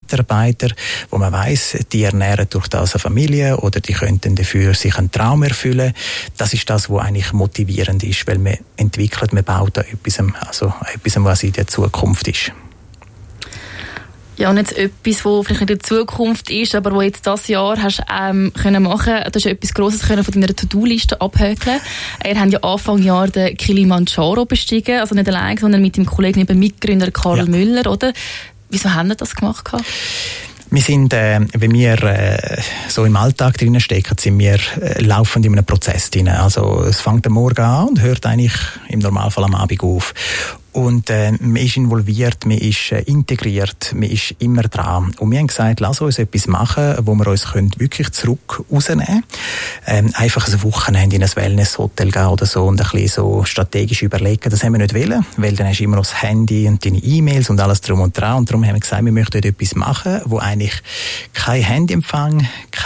Mitarbeiter, wo man weiss, die ernähren durch das eine Familie oder die könnten dafür sich einen Traum erfüllen. Das ist das, was eigentlich motivierend ist, weil man entwickelt, man baut an etwas, was in der Zukunft ist. Ja, und jetzt etwas, was vielleicht nicht in der Zukunft ist, aber was jetzt dieses Jahr hast können machen. Du hast ja etwas Grosses von deiner To-Do-Liste abhökeln. Ihr habt ja Anfang Jahr den Kilimanjaro bestiegen, also nicht allein, sondern mit dem Kollegen, Mitgründer Karl Müller, oder? Wieso haben wir das gemacht? Wir sind, wenn wir so im Alltag drinnen stecken, sind wir laufend in einem Prozess drin. Also es fängt am Morgen an und hört eigentlich im Normalfall am Abend auf. Und man ist involviert, man ist integriert, man ist immer dran. Und wir haben gesagt, lass uns etwas machen, wo wir uns wirklich zurück rausnehmen können. Einfach ein Wochenende in ein Wellness-Hotel gehen oder so und ein bisschen so strategisch überlegen. Das haben wir nicht wollen, weil dann hast du immer noch das Handy und deine E-Mails und alles drum und dran. Und darum haben wir gesagt, wir möchten etwas machen, wo eigentlich kein Handyempfang,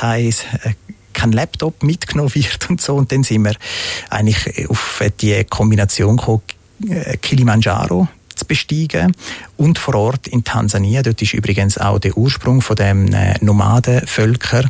kein Laptop mitgenommen wird und so. Und dann sind wir eigentlich auf die Kombination gekommen, Kilimanjaro zu besteigen und vor Ort in Tansania. Dort ist übrigens auch der Ursprung von dem Nomadenvölker,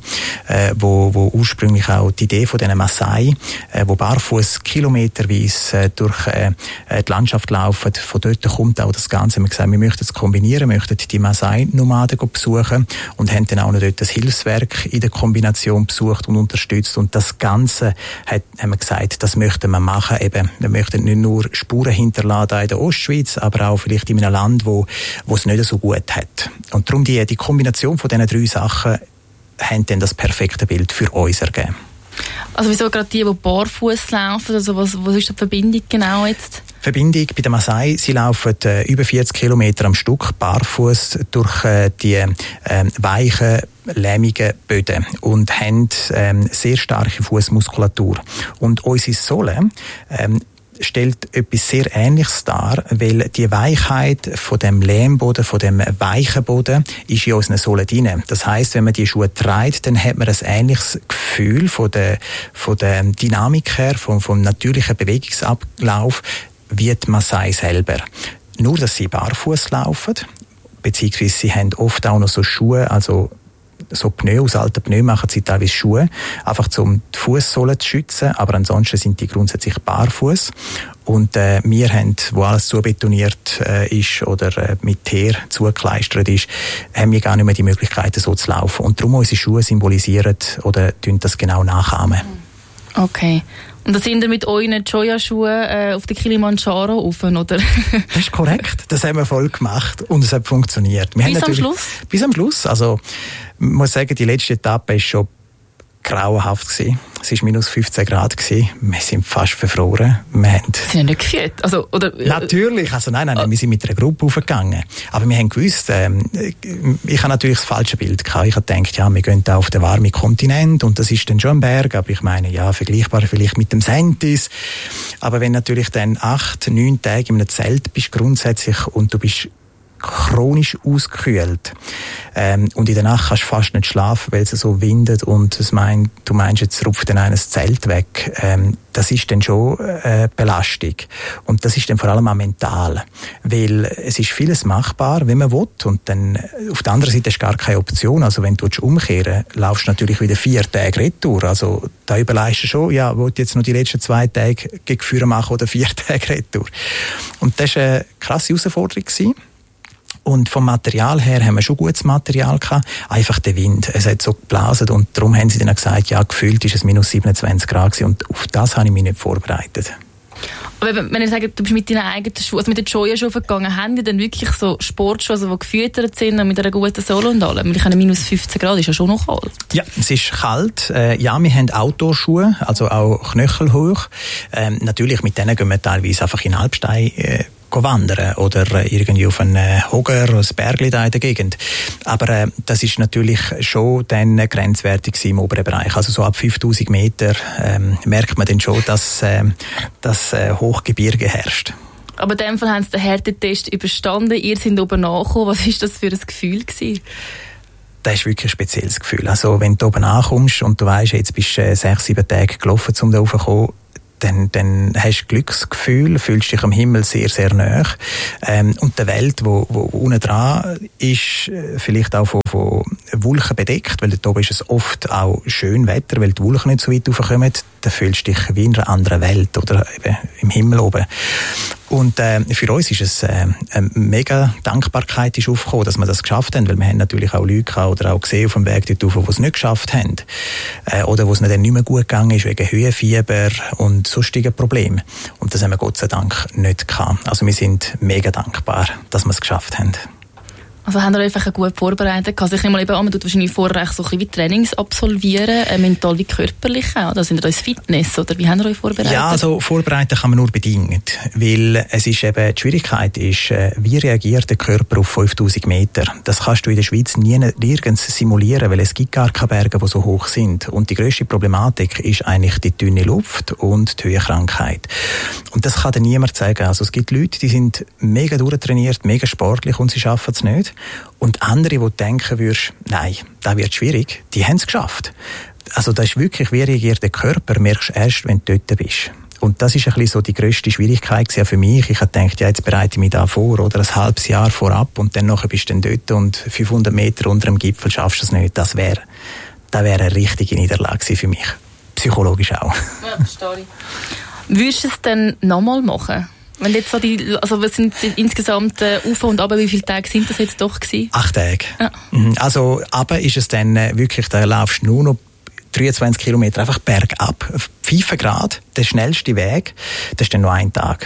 wo ursprünglich auch die Idee von den Maasai, wo barfuß kilometerweise durch die Landschaft laufen. Von dort kommt auch das Ganze. Wir haben gesagt, wir möchten es kombinieren, möchten die Maasai-Nomaden besuchen und haben dann auch noch dort das Hilfswerk in der Kombination besucht und unterstützt. Und das Ganze haben wir gesagt, das möchten wir machen. Eben, wir möchten nicht nur Spuren hinterlassen in der Ostschweiz, aber auch vielleicht in einem Land, wo es nicht so gut hat. Und darum die Kombination von diesen 3 Sachen haben dann das perfekte Bild für uns ergeben. Also wieso gerade die barfuß laufen? Also was ist die Verbindung genau jetzt? Die Verbindung bei den Maasai, sie laufen über 40 Kilometer am Stück barfuß durch die weichen, lehmigen Böden und haben sehr starke Fußmuskulatur. Und unsere Sohle stellt etwas sehr Ähnliches dar, weil die Weichheit von dem Lehmboden, von dem weichen Boden, ist in unseren Sohlen drin. Das heisst, wenn man die Schuhe trägt, dann hat man ein ähnliches Gefühl von der Dynamik her, vom natürlichen Bewegungsablauf, wie die Maasai selber. Nur, dass sie barfuß laufen, beziehungsweise sie haben oft auch noch so Schuhe, also so Pneu, aus alten Pneu machen sie teilweise Schuhe, einfach um die Fußsohlen zu schützen, aber ansonsten sind die grundsätzlich barfuß. Und wir haben, wo alles zubetoniert ist oder mit Teer zugekleistert ist, haben wir gar nicht mehr die Möglichkeit, so zu laufen. Und darum unsere Schuhe symbolisieren oder tun das genau nachahmen. Okay. Und da sind wir mit euren Joya-Schuhen auf den Kilimanjaro rauf, oder? Das ist korrekt. Das haben wir voll gemacht und es hat funktioniert. Bis am Schluss? Bis am Schluss. Also, ich muss sagen, die letzte Etappe war schon grauenhaft gewesen. Es war minus 15 Grad gewesen. Wir sind fast verfroren. Sie haben nicht gefriert? Also, oder? Natürlich. Also, nein, wir sind mit einer Gruppe aufgegangen. Aber wir haben gewusst, ich habe natürlich das falsche Bild gehabt. Ich habe gedacht, ja, wir gehen da auf den warmen Kontinent und das ist dann schon ein Berg. Aber ich meine, ja, vergleichbar vielleicht mit dem Sentis. Aber wenn natürlich dann 8, 9 Tage in einem Zelt bist grundsätzlich und du bist chronisch ausgekühlt. Und in der Nacht kannst du fast nicht schlafen, weil es so windet und du meinst, jetzt rupft dann ein Zelt weg. Das ist dann schon Belastung. Und das ist dann vor allem auch mental. Weil es ist vieles machbar, wenn man will. Und dann auf der anderen Seite ist gar keine Option. Also wenn du umkehren willst, laufst du natürlich wieder 4 Tage retour. Also da überlegst du schon, ja, will jetzt noch die letzten 2 Tage gegen Führer machen oder 4 Tage retour. Und das war eine krasse Herausforderung gewesen. Und vom Material her haben wir schon gutes Material gehabt. Einfach der Wind. Es hat so geblasen und darum haben sie dann gesagt, ja, gefühlt ist es minus 27 Grad gewesen. Und auf das habe ich mich nicht vorbereitet. Aber wenn ihr sagt, du bist mit deinen eigenen Schuhen, also mit den Joya-Schuhen gegangen, haben die dann wirklich so Sportschuhe, also die gefüttert sind und mit einer guten Sohle und allem? Weil ich habe minus 15 Grad, ist ja schon noch kalt. Ja, es ist kalt. Ja, wir haben Outdoor-Schuhe, also auch knöchelhoch. Natürlich, mit denen gehen wir teilweise einfach in Alpstein wandern oder irgendwie auf einen Hoger, ein Bergli da in der Gegend. Aber das ist natürlich schon dann grenzwertig im oberen Bereich. Also so ab 5000 Meter merkt man dann schon, dass das Hochgebirge herrscht. Aber in dem Fall haben Sie den Härtetest überstanden. Ihr seid oben angekommen. Was war das für ein Gefühl gewesen? Das ist wirklich ein spezielles Gefühl. Also wenn du oben ankommst und du weisst, jetzt bist du 6-7 Tage gelaufen, um da raufzukommen, dann hast du Glücksgefühl, fühlst dich am Himmel sehr, sehr nahe. Und die Welt, wo unten dran ist, vielleicht auch von Wolken bedeckt, weil dort oben ist es oft auch schön Wetter, weil die Wolken nicht so weit raufkommen, dann fühlst du dich wie in einer anderen Welt oder eben im Himmel oben. Und für uns ist es eine mega Dankbarkeit ist aufgekommen, dass wir das geschafft haben, weil wir haben natürlich auch Leute gehabt, oder auch gesehen auf dem Weg dort rauf, die es nicht geschafft haben. Oder wo es dann nicht mehr gut gegangen ist, wegen Höhenfieber und sonstigen Problemen. Und das haben wir Gott sei Dank nicht gehabt. Also wir sind mega dankbar, dass wir es geschafft haben. Also haben wir einfach gut vorbereitet? Also ich nehme mal eben an, man tut wahrscheinlich vorher so ein bisschen wie Trainings absolvieren, mental wie körperlich auch. Oder sind ihr ins Fitness? Oder wie haben wir euch vorbereitet? Ja, also vorbereiten kann man nur bedingt. Weil es ist eben, die Schwierigkeit ist, wie reagiert der Körper auf 5000 Meter? Das kannst du in der Schweiz nirgends simulieren, weil es gibt gar keine Berge, die so hoch sind. Und die grösste Problematik ist eigentlich die dünne Luft und die Höhenkrankheit. Und das kann dir niemand sagen. Also es gibt Leute, die sind mega durchtrainiert, mega sportlich und sie schaffen es nicht. Und andere, die denken würdest, nein, das wird schwierig, die haben es geschafft. Also das ist wirklich, wie reagiert der Körper, merkst du erst, wenn du dort bist. Und das ist ein bisschen so die grösste Schwierigkeit für mich. Ich habe gedacht, ja, jetzt bereite ich mich da vor, oder ein halbes Jahr vorab, und dann nachher bist du dann dort und 500 Meter unter dem Gipfel schaffst du es nicht. Das wäre eine richtige Niederlage für mich. Psychologisch auch. Ja, verstehe ich. Würdest du es dann nochmal machen? Wenn jetzt so was sind insgesamt auf und ab, wie viele Tage sind das jetzt doch gewesen? 8 Tage. Ja. Also, aber ist es dann wirklich, da laufst du nur noch 23 Kilometer einfach bergab, 5 Grad, der schnellste Weg, das ist dann nur ein Tag.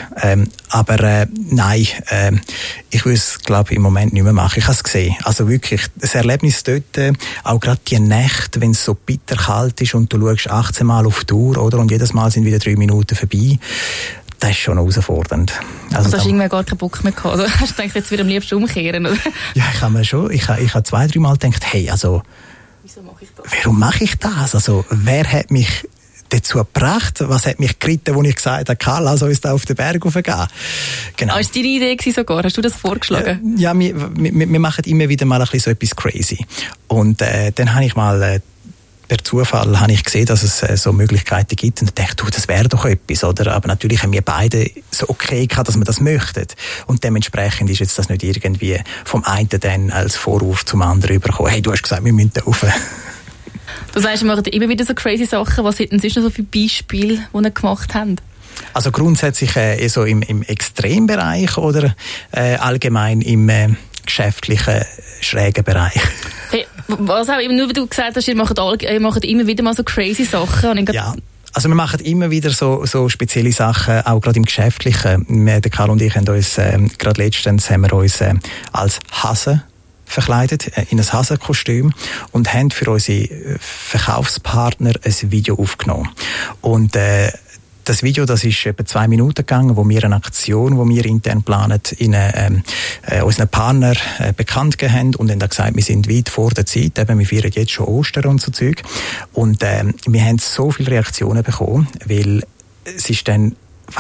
Nein, ich würde es, glaube ich, im Moment nicht mehr machen. Ich habe es gesehen. Also wirklich, das Erlebnis dort, auch gerade die Nächte, wenn es so bitterkalt ist und du schaust 18 Mal auf die Uhr, oder? Und jedes Mal sind wieder 3 Minuten vorbei. Das ist schon herausfordernd. Also hast du irgendwie gar keinen Bock mehr gehabt? Oder hast du gedacht, jetzt wieder am liebsten umkehren? Oder? Ja, ich habe 2-3 Mal gedacht, hey, also, wieso mache ich das? Warum mache ich das? Also, wer hat mich dazu gebracht? Was hat mich geritten, als ich gesagt habe, Karl, lass uns da auf den Berg raufgehen? Genau. War es deine Idee sogar? Hast du das vorgeschlagen? Ja, wir machen immer wieder mal ein bisschen so etwas crazy. Und dann habe ich mal per Zufall habe ich gesehen, dass es so Möglichkeiten gibt und dachte, das wäre doch etwas, oder? Aber natürlich haben wir beide so okay gehabt, dass wir das möchten. Und dementsprechend ist jetzt das nicht irgendwie vom einen dann als Vorwurf zum anderen übergekommen. Hey, du hast gesagt, wir müssen da rauf. Du sagst, wir machen immer wieder so crazy Sachen. Was sind denn sonst noch so viele Beispiele, die ihr gemacht habt? Also grundsätzlich so im Extrembereich oder allgemein im geschäftlichen, schrägen Bereich? Hey, was auch immer, nur wie du gesagt hast, ihr macht immer wieder mal so crazy Sachen. Ja, also wir machen immer wieder so spezielle Sachen, auch gerade im Geschäftlichen. Der Karl und ich haben uns, gerade letztens haben wir uns als Hase verkleidet, in ein Hasenkostüm, und haben für unsere Verkaufspartner ein Video aufgenommen. Und das Video, das ist etwa 2 Minuten gegangen, wo wir eine Aktion, die wir intern planen, unseren Partner bekannt gegeben haben und haben dann gesagt, wir sind weit vor der Zeit, eben, wir feiern jetzt schon Ostern und so Zeug. Und wir haben so viele Reaktionen bekommen, weil es ist dann,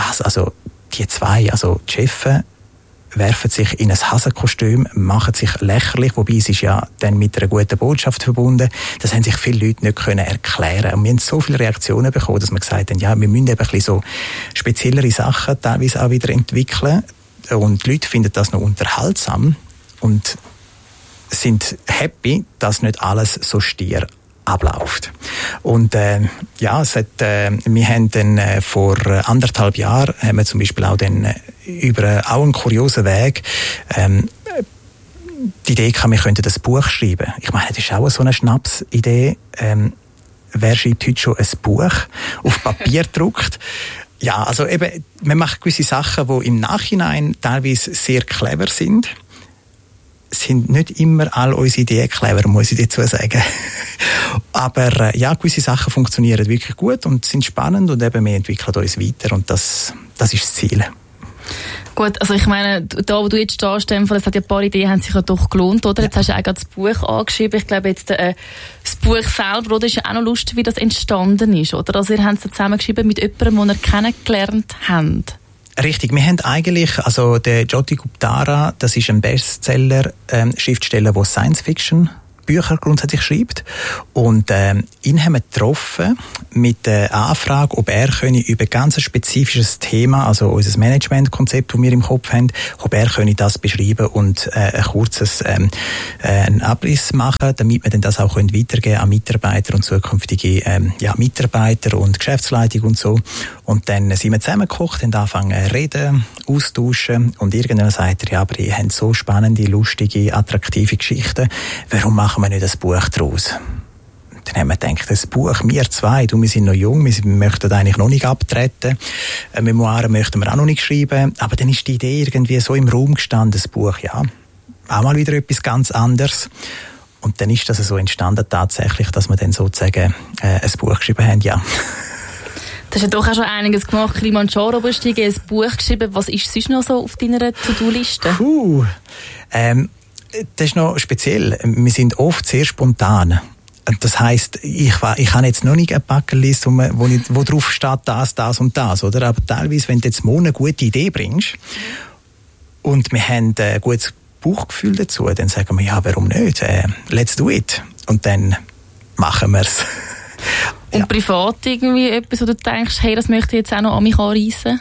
die zwei, also die Chefs, werfen sich in ein Hasenkostüm, machen sich lächerlich, wobei es ist ja dann mit einer guten Botschaft verbunden. Das haben sich viele Leute nicht können erklären. Und wir haben so viele Reaktionen bekommen, dass wir gesagt haben, ja, wir müssen eben ein bisschen so speziellere Sachen teilweise auch wieder entwickeln. Und die Leute finden das noch unterhaltsam und sind happy, dass nicht alles so stier abläuft. Und wir haben dann vor 1,5 Jahren haben wir zum Beispiel auch dann über auch einen kuriosen Weg die Idee gehabt, wir könnten das Buch schreiben. Ich meine, das ist auch so eine Schnapsidee. Wer schreibt heute schon ein Buch auf Papier gedruckt? Ja, also eben, man macht gewisse Sachen, die im Nachhinein teilweise sehr clever sind. Sind nicht immer all unsere Ideen clever, muss ich dazu sagen. Aber gewisse Sachen funktionieren wirklich gut und sind spannend und eben wir entwickeln uns weiter und das ist das Ziel. Gut, also ich meine, da wo du jetzt stehst, es hat ja ein paar Ideen, haben sich ja doch gelohnt, oder? Ja. Jetzt hast du auch gerade das Buch angeschrieben. Ich glaube jetzt das Buch selber, oder, ist ja auch noch lustig, wie das entstanden ist, oder? Also ihr habt es zusammengeschrieben mit jemandem, den ihr kennengelernt habt. Richtig, wir haben eigentlich, also der Jyoti Guptara, das ist ein Bestseller, Schriftsteller, der Science Fiction Bücher grundsätzlich schreibt. Und ihn haben wir getroffen mit der Anfrage, ob er über ganz ein spezifisches Thema, also unser Managementkonzept, das wir im Kopf haben, ob er das beschreiben und ein kurzes einen Abriss machen, damit wir dann das auch weitergeben an Mitarbeiter und zukünftige Mitarbeiter und Geschäftsleitung und so. Und dann sind wir zusammengekocht, haben angefangen zu reden, austauschen und irgendwann sagt er, ja, aber ihr habt so spannende, lustige, attraktive Geschichten, warum machen wir nicht ein Buch daraus? Dann haben wir gedacht, das Buch, wir zwei, wir sind noch jung, wir möchten eigentlich noch nicht abtreten, Memoiren möchten wir auch noch nicht schreiben, aber dann ist die Idee irgendwie so im Raum gestanden, das Buch, ja, auch mal wieder etwas ganz anderes. Und dann ist das so entstanden tatsächlich, dass wir dann sozusagen ein Buch geschrieben haben, ja. Du hast ja doch auch schon einiges gemacht, Kilimanjaro-Bestiegen, ein Buch geschrieben. Was ist sonst noch so auf deiner To-Do-Liste? Das ist noch speziell. Wir sind oft sehr spontan. Das heisst, ich habe jetzt noch nicht eine Bucketlist, wo drauf steht, das und das, oder? Aber teilweise, wenn du jetzt mal eine gute Idee bringst und wir haben ein gutes Bauchgefühl dazu, dann sagen wir, ja, warum nicht? Let's do it. Und dann machen wir es. Und ja. Privat irgendwie etwas, wo du denkst, hey, das möchte ich jetzt auch noch an mich anreissen?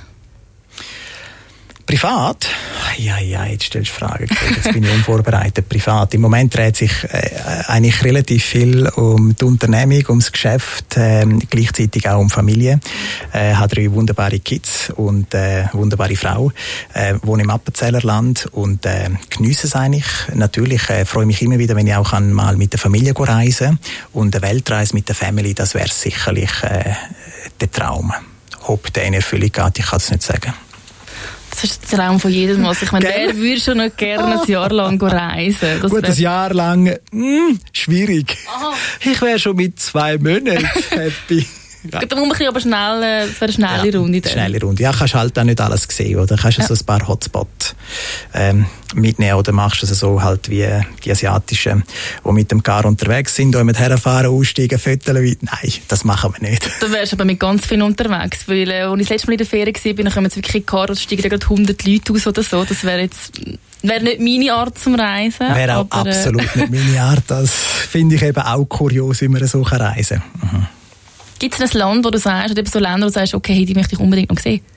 Privat? Ja, jetzt stellst du Fragen. Jetzt bin ich unvorbereitet. Privat. Im Moment dreht sich eigentlich relativ viel um die Unternehmung, ums Geschäft, gleichzeitig auch um Familie. Habe 3 wunderbare Kids und wunderbare Frau. Wohne im Appenzellerland und geniesse es eigentlich. Natürlich freue mich immer wieder, wenn ich auch mal mit der Familie reisen kann. Und eine Weltreise mit der Family, das wäre sicherlich der Traum. Ob der in Erfüllung geht, ich kann es nicht sagen. Das ist der Traum von jedem. Also ich meine, wer würde schon noch gerne ein Jahr lang reisen? Gut, ein Jahr lang, schwierig. Aha. Ich wäre schon mit 2 Monaten happy. Ja. Da muss man aber schnell, es wäre eine schnelle Runde. Dann. Schnelle Runde. Ja, kannst halt auch nicht alles sehen, oder? Kannst so ein paar Hotspots mitnehmen oder machst du es so halt wie die Asiatischen, die mit dem Car unterwegs sind, und mit herfahren, aussteigen, föteln. Nein, das machen wir nicht. Du wärst aber mit ganz vielen unterwegs, weil als ich das letzte Mal in der Ferien war, dann kommen jetzt wirklich in Car und steigen gerade 100 Leute aus oder so. Das wäre nicht meine Art zum Reisen. Wäre auch absolut nicht meine Art. Das finde ich eben auch kurios, wie man so reisen kann. Mhm. Gibt es ein Land, wo du sagst, oder eben so Länder, wo du sagst, okay, die möchte ich unbedingt noch sehen?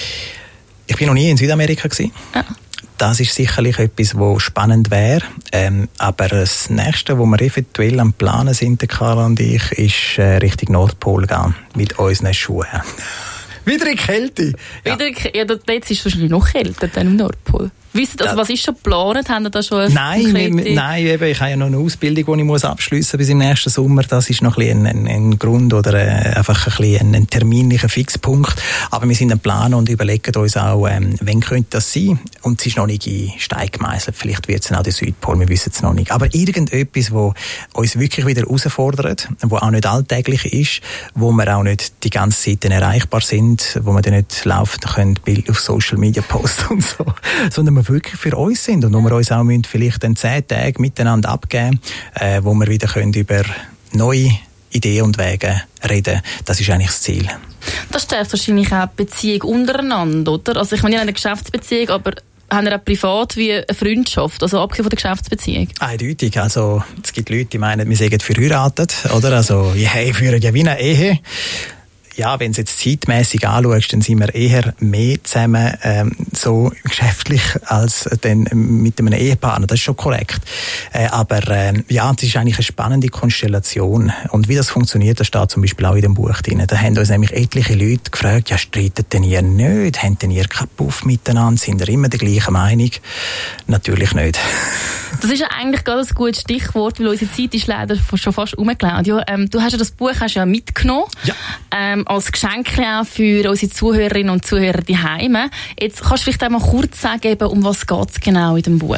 Ich bin noch nie in Südamerika gewesen. Ja. Das ist sicherlich etwas, was spannend wäre. Aber das Nächste, wo wir eventuell am Planen sind, Carla und ich, ist Richtung Nordpol gehen. Mit unseren Schuhen. Wieder in Kälte. Ja. Jetzt ist es wahrscheinlich noch kälter dann im Nordpol. Was ist schon geplant? Haben da schon Nein, eben, ich habe ja noch eine Ausbildung, die ich abschliessen muss bis im nächsten Sommer. Das ist noch ein Grund oder einfach ein terminlicher Fixpunkt. Aber wir sind am Plan und überlegen uns auch, wann könnte das sein. Und es ist noch nicht in Stein gemeißelt. Vielleicht wird es dann auch der Südpol, wir wissen es noch nicht. Aber irgendetwas, wo uns wirklich wieder herausfordert, wo auch nicht alltäglich ist, wo wir auch nicht die ganze Zeit erreichbar sind, wo wir dann nicht laufend können Bilder auf Social Media posten und so, sondern wir wirklich für uns sind und wo wir uns auch vielleicht 10 Tage miteinander abgeben, wo wir wieder können über neue Ideen und Wege reden. Das ist eigentlich das Ziel. Das stärkt wahrscheinlich auch die Beziehung untereinander, oder? Also ich meine, ihr habt eine Geschäftsbeziehung, aber haben ihr auch privat wie eine Freundschaft, also abgesehen von der Geschäftsbeziehung? Eindeutig. Also es gibt Leute, die meinen, wir seien verheiratet, oder? Also wir führen ja wie eine Ehe. Ja, wenn du es jetzt zeitmässig anschaust, dann sind wir eher mehr zusammen so geschäftlich als dann mit einem Ehepartner. Das ist schon korrekt. Aber ja, das ist eigentlich eine spannende Konstellation. Und wie das funktioniert, das steht zum Beispiel auch in dem Buch drin. Da haben uns nämlich etliche Leute gefragt, ja, streitet denn ihr nicht? Habt denn ihr keinen Puff miteinander? Sind ihr immer der gleichen Meinung? Natürlich nicht. Das ist ja eigentlich gerade ein gutes Stichwort, weil unsere Zeit ist leider schon fast umgelaufen. Ja, du hast ja das Buch mitgenommen. Ja. Als Geschenk auch für unsere Zuhörerinnen und Zuhörer daheim. Jetzt kannst du vielleicht einmal kurz sagen, um was geht es genau in dem Buch?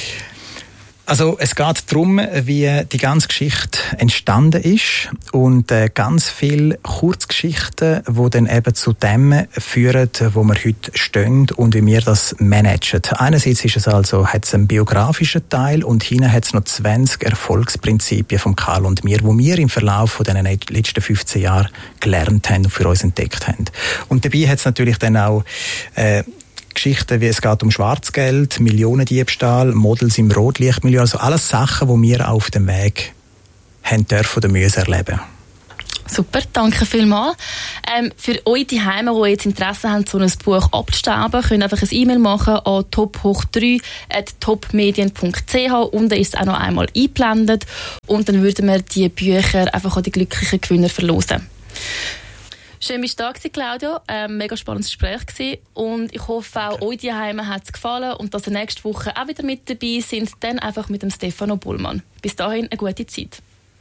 Also es geht darum, wie die ganze Geschichte entstanden ist und ganz viele Kurzgeschichten, die dann eben zu dem führen, wo wir heute stehen und wie wir das managen. Einerseits ist es also, hat es einen biografischen Teil und hinten hat es noch 20 Erfolgsprinzipien von Karl und mir, die wir im Verlauf von den letzten 15 Jahren gelernt haben und für uns entdeckt haben. Und dabei hat es natürlich dann auch Geschichten wie es geht um Schwarzgeld, Millionendiebstahl, Models im Rotlichtmilieu, also alles Sachen, die wir auf dem Weg haben dürfen oder müssen erleben. Super, danke vielmals. Für euch die Heime, die jetzt Interesse haben, so ein Buch abzustauben, können einfach ein E-Mail machen an top3@topmedien.ch. Unten ist es auch noch einmal eingeblendet. Und dann würden wir die Bücher einfach an die glücklichen Gewinner verlosen. Schön, dass du da warst, Claudio. Mega spannendes Gespräch gewesen. Und ich hoffe, auch euch die Heime hat es gefallen und dass ihr nächste Woche auch wieder mit dabei sind. Dann einfach mit dem Stefano Bollmann. Bis dahin eine gute Zeit.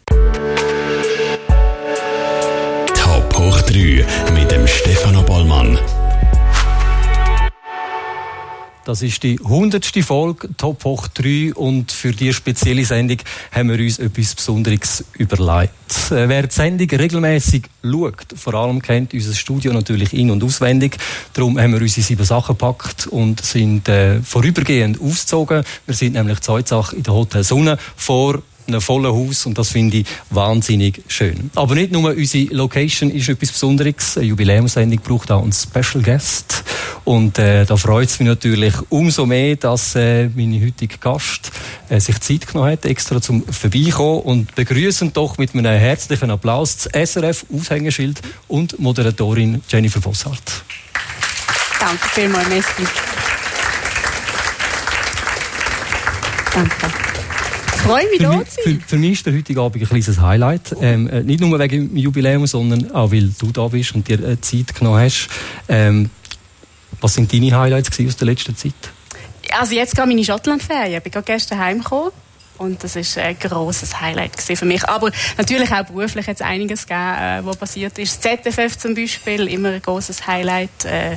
Top hoch 3 mit dem Stefano Bollmann. Das ist die 100. Folge Top hoch 3 und für diese spezielle Sendung haben wir uns etwas Besonderes überlegt. Wer die Sendung regelmäßig schaut, vor allem kennt unser Studio natürlich in- und auswendig. Darum haben wir unsere 7 Sachen gepackt und sind vorübergehend ausgezogen. Wir sind nämlich zu Zach in der Hotel Sonne vor einem vollen Haus und das finde ich wahnsinnig schön. Aber nicht nur unsere Location ist etwas Besonderes. Eine Jubiläumssendung braucht auch einen Special Guest. Und da freut es mich natürlich umso mehr, dass mein heutiger Gast sich Zeit genommen hat, extra zum Vorbeikommen. Und begrüßen doch mit einem herzlichen Applaus das SRF-Aushängeschild und Moderatorin Jennifer Bosshardt. Danke vielmals, Messi. Danke. Ich freue mich, da zu sein. Für mich ist der heutige Abend ein kleines Highlight. Nicht nur wegen dem Jubiläum, sondern auch, weil du da bist und dir Zeit genommen hast. Was sind deine Highlights aus der letzten Zeit? Also jetzt gerade meine Schottland-Ferien. Ich bin gerade gestern heimgekommen. Und das war ein grosses Highlight für mich. Aber natürlich auch beruflich hat es einiges gegeben, was passiert ist. Das ZFF zum Beispiel, immer ein grosses Highlight.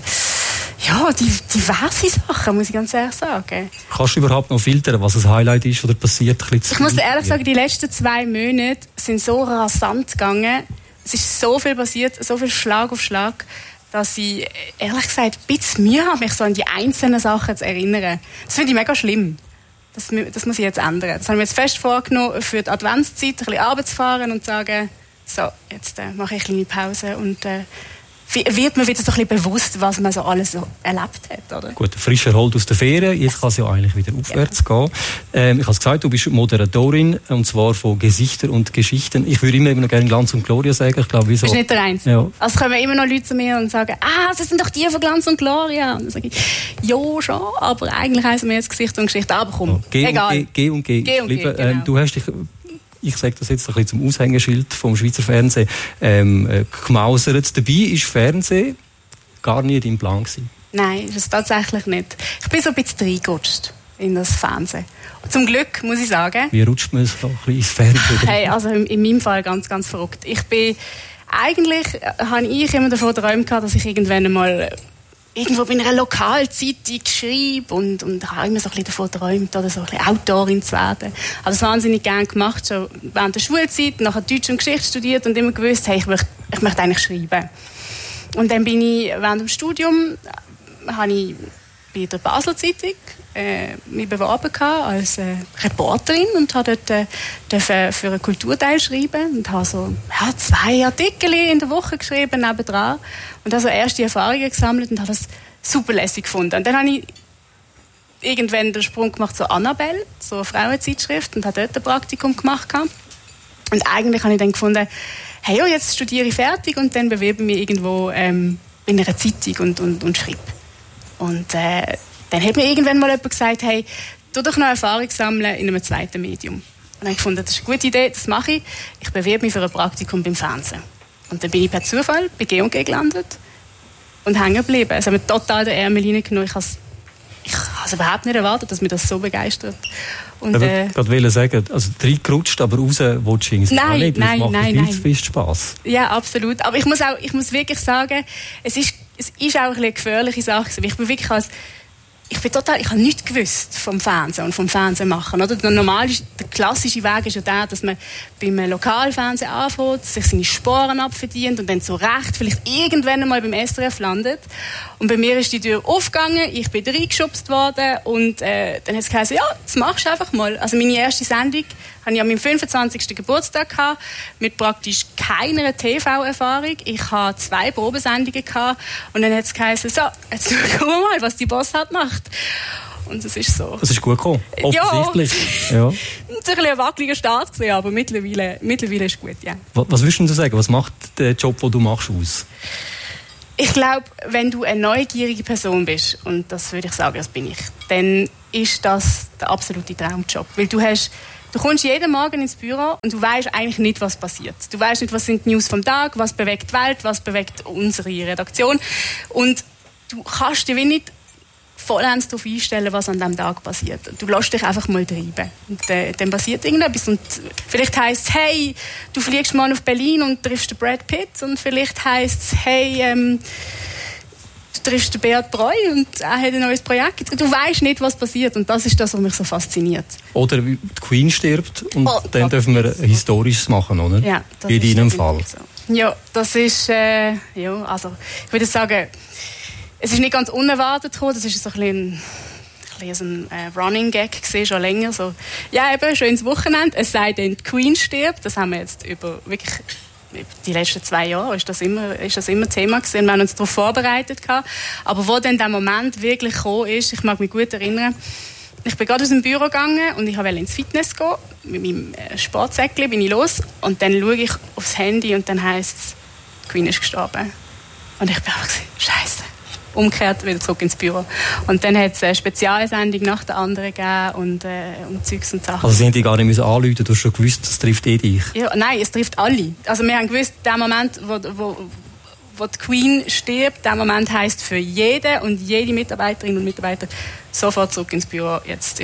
Ja, diverse Sachen, muss ich ganz ehrlich sagen. Kannst du überhaupt noch filtern, was ein Highlight ist oder passiert? Ich muss dir ehrlich sagen, die letzten 2 Monate sind so rasant gegangen. Es ist so viel passiert, so viel Schlag auf Schlag, dass ich ehrlich gesagt ein bisschen Mühe habe, mich so an die einzelnen Sachen zu erinnern. Das finde ich mega schlimm. Das muss ich jetzt ändern. Das habe ich mir jetzt fest vorgenommen, für die Adventszeit ein bisschen Arbeit zu fahren und zu sagen, so, jetzt mache ich eine kleine Pause und wird mir wieder so ein bisschen bewusst, was man so alles so erlebt hat, oder? Gut, frisch erholt aus der Ferien, jetzt kann es ja eigentlich wieder aufwärts gehen. Ich habe es gesagt, du bist Moderatorin, und zwar von Gesichter und Geschichten. Ich würde immer noch gerne Glanz und Gloria sagen. Ich glaube, wieso? Du bist nicht der Einzige. Ja. Also kommen immer noch Leute zu mir und sagen, das sind doch die von Glanz und Gloria. Und dann sage ich, ja schon, aber eigentlich heißen wir jetzt Gesichter und Geschichten. Aber komm, egal. G und G. Genau. Du hast dich, ich sage das jetzt ein bisschen zum Aushängeschild vom Schweizer Fernsehen, gemausert. Dabei ist Fernsehen gar nie dein Plan gewesen. Nein, das ist tatsächlich nicht. Ich bin so ein bisschen reingerutscht in das Fernsehen. Und zum Glück, muss ich sagen. Wie rutscht man so ein bisschen ins Fernsehen? Hey, also in meinem Fall ganz, ganz verrückt. Eigentlich habe ich immer davon geträumt, dass ich irgendwann einmal irgendwo bei einer Lokalzeitung schreibe und habe immer so ein bisschen davon geträumt, oder so ein bisschen Autorin zu werden. Ich habe das wahnsinnig gerne gemacht, schon während der Schulzeit, nachher Deutsch und Geschichte studiert und immer gewusst, hey, ich möchte eigentlich schreiben. Und dann bin ich während dem Studium, habe ich bei der Basler Zeitung mich beworben als Reporterin und habe dort für einen Kulturteil schreiben und habe so 2 Artikel in der Woche geschrieben nebendran und habe so erste Erfahrungen gesammelt und habe das super lässig gefunden. Und dann habe ich irgendwann den Sprung gemacht zu Annabelle, so eine Frauenzeitschrift, und habe dort ein Praktikum gemacht. Und eigentlich habe ich dann gefunden, hey, jetzt studiere ich fertig und dann bewerbe ich mich irgendwo in einer Zeitung und schreibe. Und dann hat mir irgendwann mal jemand gesagt, hey, tu doch noch Erfahrung sammeln in einem zweiten Medium. Und dann habe ich gefunden, das ist eine gute Idee, das mache ich. Ich bewerbe mich für ein Praktikum beim Fernsehen. Und dann bin ich per Zufall bei G&G gelandet und hängen geblieben. Es hat mir total den Ärmel reingenommen. Ich habe es überhaupt nicht erwartet, dass mich das so begeistert. Und, ich wollte sagen, also reingerutscht, aber raus willst du irgendwie nicht. Das macht viel zu viel Spass. Ja, absolut. Aber ich muss wirklich sagen, es ist auch eine gefährliche Sache. Ich habe nichts gewusst vom Fernsehen und vom Fernsehmachen. Oder? Der klassische Weg ist ja der, dass man beim Lokalfernsehen anfängt, sich seine Sporen abverdient und dann zu Recht vielleicht irgendwann einmal beim SRF landet. Und bei mir ist die Tür aufgegangen, ich bin reingeschubst worden und dann hat es geheißen, ja, das machst du einfach mal. Also meine erste Sendung Habe ich an meinem 25. Geburtstag gehabt, mit praktisch keiner TV-Erfahrung. Ich hatte 2 Probesendungen gehabt und dann hat es geheißen, so, jetzt schauen wir mal, was die Boss hat gemacht. Und es ist so. Es ist gut gekommen, offensichtlich. Ja. Es war ein wackeliger Start, aber mittlerweile ist es gut, ja. Was würdest du sagen? Was macht der Job, den du machst, aus? Ich glaube, wenn du eine neugierige Person bist, und das würde ich sagen, das bin ich, dann ist das der absolute Traumjob. Weil du kommst jeden Morgen ins Büro und du weißt eigentlich nicht, was passiert. Du weißt nicht, was sind die News vom Tag, was bewegt die Welt, was bewegt unsere Redaktion. Und du kannst dich nicht vollends darauf einstellen, was an diesem Tag passiert. Du lässt dich einfach mal treiben. Und dann passiert irgendetwas. Und vielleicht heisst es, hey, du fliegst mal auf Berlin und triffst den Brad Pitt. Und vielleicht heisst es, hey, du triffst den Beat Breu und er hat ein neues Projekt. Du weißt nicht, was passiert. Und das ist das, was mich so fasziniert. Oder die Queen stirbt und dann dürfen wir Historisches machen, oder? Ja, das wie in deinem Fall. So. Ja, das ist, also ich würde sagen, es ist nicht ganz unerwartet gekommen. Das ist so ein Running Gag gesehen, schon länger. So, ja, eben, schönes Wochenende. Es sei denn, die Queen stirbt. Das haben wir jetzt über die letzten 2 Jahre ist das immer Thema gewesen. Wir haben uns darauf vorbereitet gehabt. Aber wo dann der Moment wirklich gekommen ist, ich mag mich gut erinnern, ich bin gerade aus dem Büro gegangen und ich wollte ins Fitness gehen. Mit meinem Sportsäckchen bin ich los und dann schaue ich aufs Handy und dann heisst es, die Queen ist gestorben. Und ich bin einfach so, Scheiße. Umgekehrt, wieder zurück ins Büro. Und dann hat es eine Spezialsendung nach der anderen gegeben und Zeugs und Sachen. Also sie haben dich gar nicht anrufen, du hast schon gewusst, das trifft dich? Ja, nein, es trifft alle. Also wir haben gewusst, der Moment, wo die Queen stirbt, der Moment heisst für jeden und jede Mitarbeiterin und Mitarbeiter sofort zurück ins Büro. Jetzt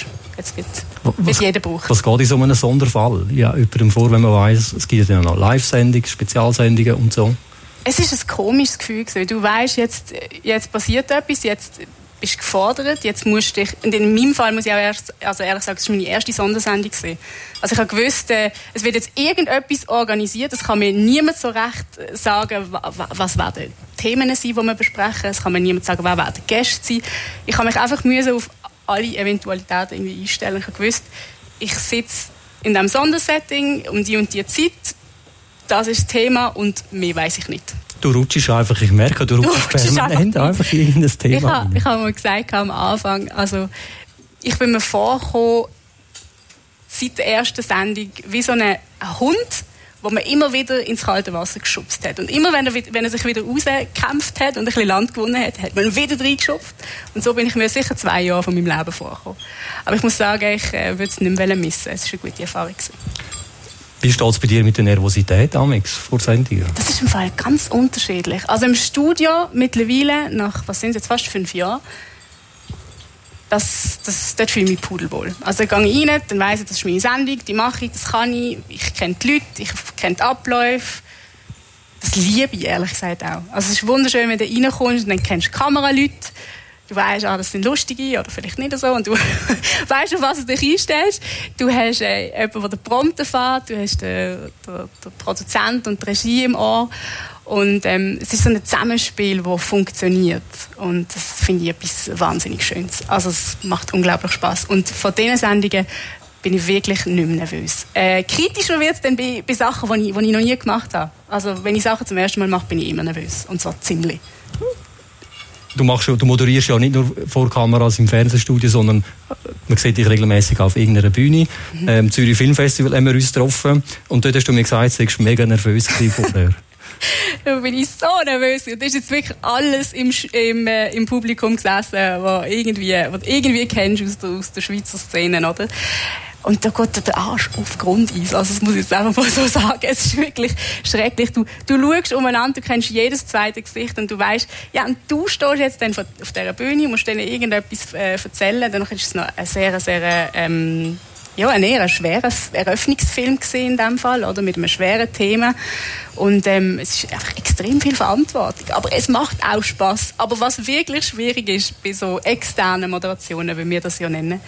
wird jeder gebraucht. Was geht in so einem Sonderfall? Ja, jemandem vor, wenn man weiss, es gibt ja noch Live-Sendungen, Spezialsendungen und so. Es ist ein komisches Gefühl gewesen. Du weißt, jetzt passiert etwas, jetzt bist du gefordert, jetzt musst du dich, und in meinem Fall muss ich auch ehrlich sagen, es war meine erste Sondersendung gewesen. Also ich habe gewusst, es wird jetzt irgendetwas organisiert, es kann mir niemand so recht sagen, was werden Themen sein, die wir besprechen, es kann mir niemand sagen, wer werden Gäste sein. Ich habe mich einfach auf alle Eventualitäten irgendwie einstellen. Ich habe gewusst, ich sitze in diesem Sondersetting um die und die Zeit, das ist das Thema und mehr weiss ich nicht. Du rutschst einfach, ich merke, du rutschst permanent einfach irgendein Thema. Ich habe mal gesagt am Anfang, also ich bin mir vorgekommen, seit der ersten Sendung, wie so ein Hund, wo man immer wieder ins kalte Wasser geschubst hat. Und immer, wenn er sich wieder rausgekämpft hat und ein bisschen Land gewonnen hat, hat man wieder reingeschubst. Und so bin ich mir sicher 2 Jahre von meinem Leben vorgekommen. Aber ich muss sagen, ich würde es nicht mehr missen. Es war eine gute Erfahrung. Wie steht es bei dir mit der Nervosität Amix vor Sendungen? Das ist im Fall ganz unterschiedlich. Also im Studio mittlerweile, nach, was sind es jetzt, fast 5 Jahren, dort fühle ich mich pudelwohl. Also ich gehe rein, dann weiss ich, das ist meine Sendung, die mache ich, das kann ich kenne die Leute, ich kenne die Abläufe. Das liebe ich ehrlich gesagt auch. Also es ist wunderschön, wenn du reinkommst und dann kennst du Kameraleute. Du weißt, das sind lustige oder vielleicht nicht so. Und du weißt, auf was du dich einstellst. Du hast jemanden, der den Prompter fährt. Du hast den Produzent und die Regie im Ohr. Und es ist so ein Zusammenspiel, das funktioniert. Und das finde ich etwas wahnsinnig Schönes. Also es macht unglaublich Spass. Und von diesen Sendungen bin ich wirklich nicht mehr nervös. Kritischer wird es dann bei Sachen, die ich noch nie gemacht habe. Also wenn ich Sachen zum ersten Mal mache, bin ich immer nervös. Und zwar ziemlich. Du moderierst ja nicht nur vor Kameras im Fernsehstudio, sondern man sieht dich regelmäßig auf irgendeiner Bühne. Zürich Filmfestival haben wir uns getroffen. Und dort hast du mir gesagt, du warst mega nervös vorher. Da bin ich so nervös. Und da ist jetzt wirklich alles im Publikum gesessen, was irgendwie kennst aus der Schweizer Szene, oder? Und da geht der Arsch auf Grundeis. Also das muss ich jetzt einfach mal so sagen. Es ist wirklich schrecklich. Du schaust umeinander, du kennst jedes zweite Gesicht und du weißt, ja, und du stehst jetzt dann auf dieser Bühne, musst denen irgendetwas erzählen. Dann ist es noch ein sehr ein eher schwerer Eröffnungsfilm gewesen in dem Fall, oder? Mit einem schweren Thema. Und es ist einfach extrem viel Verantwortung. Aber es macht auch Spass. Aber was wirklich schwierig ist bei so externen Moderationen, wie wir das ja nennen,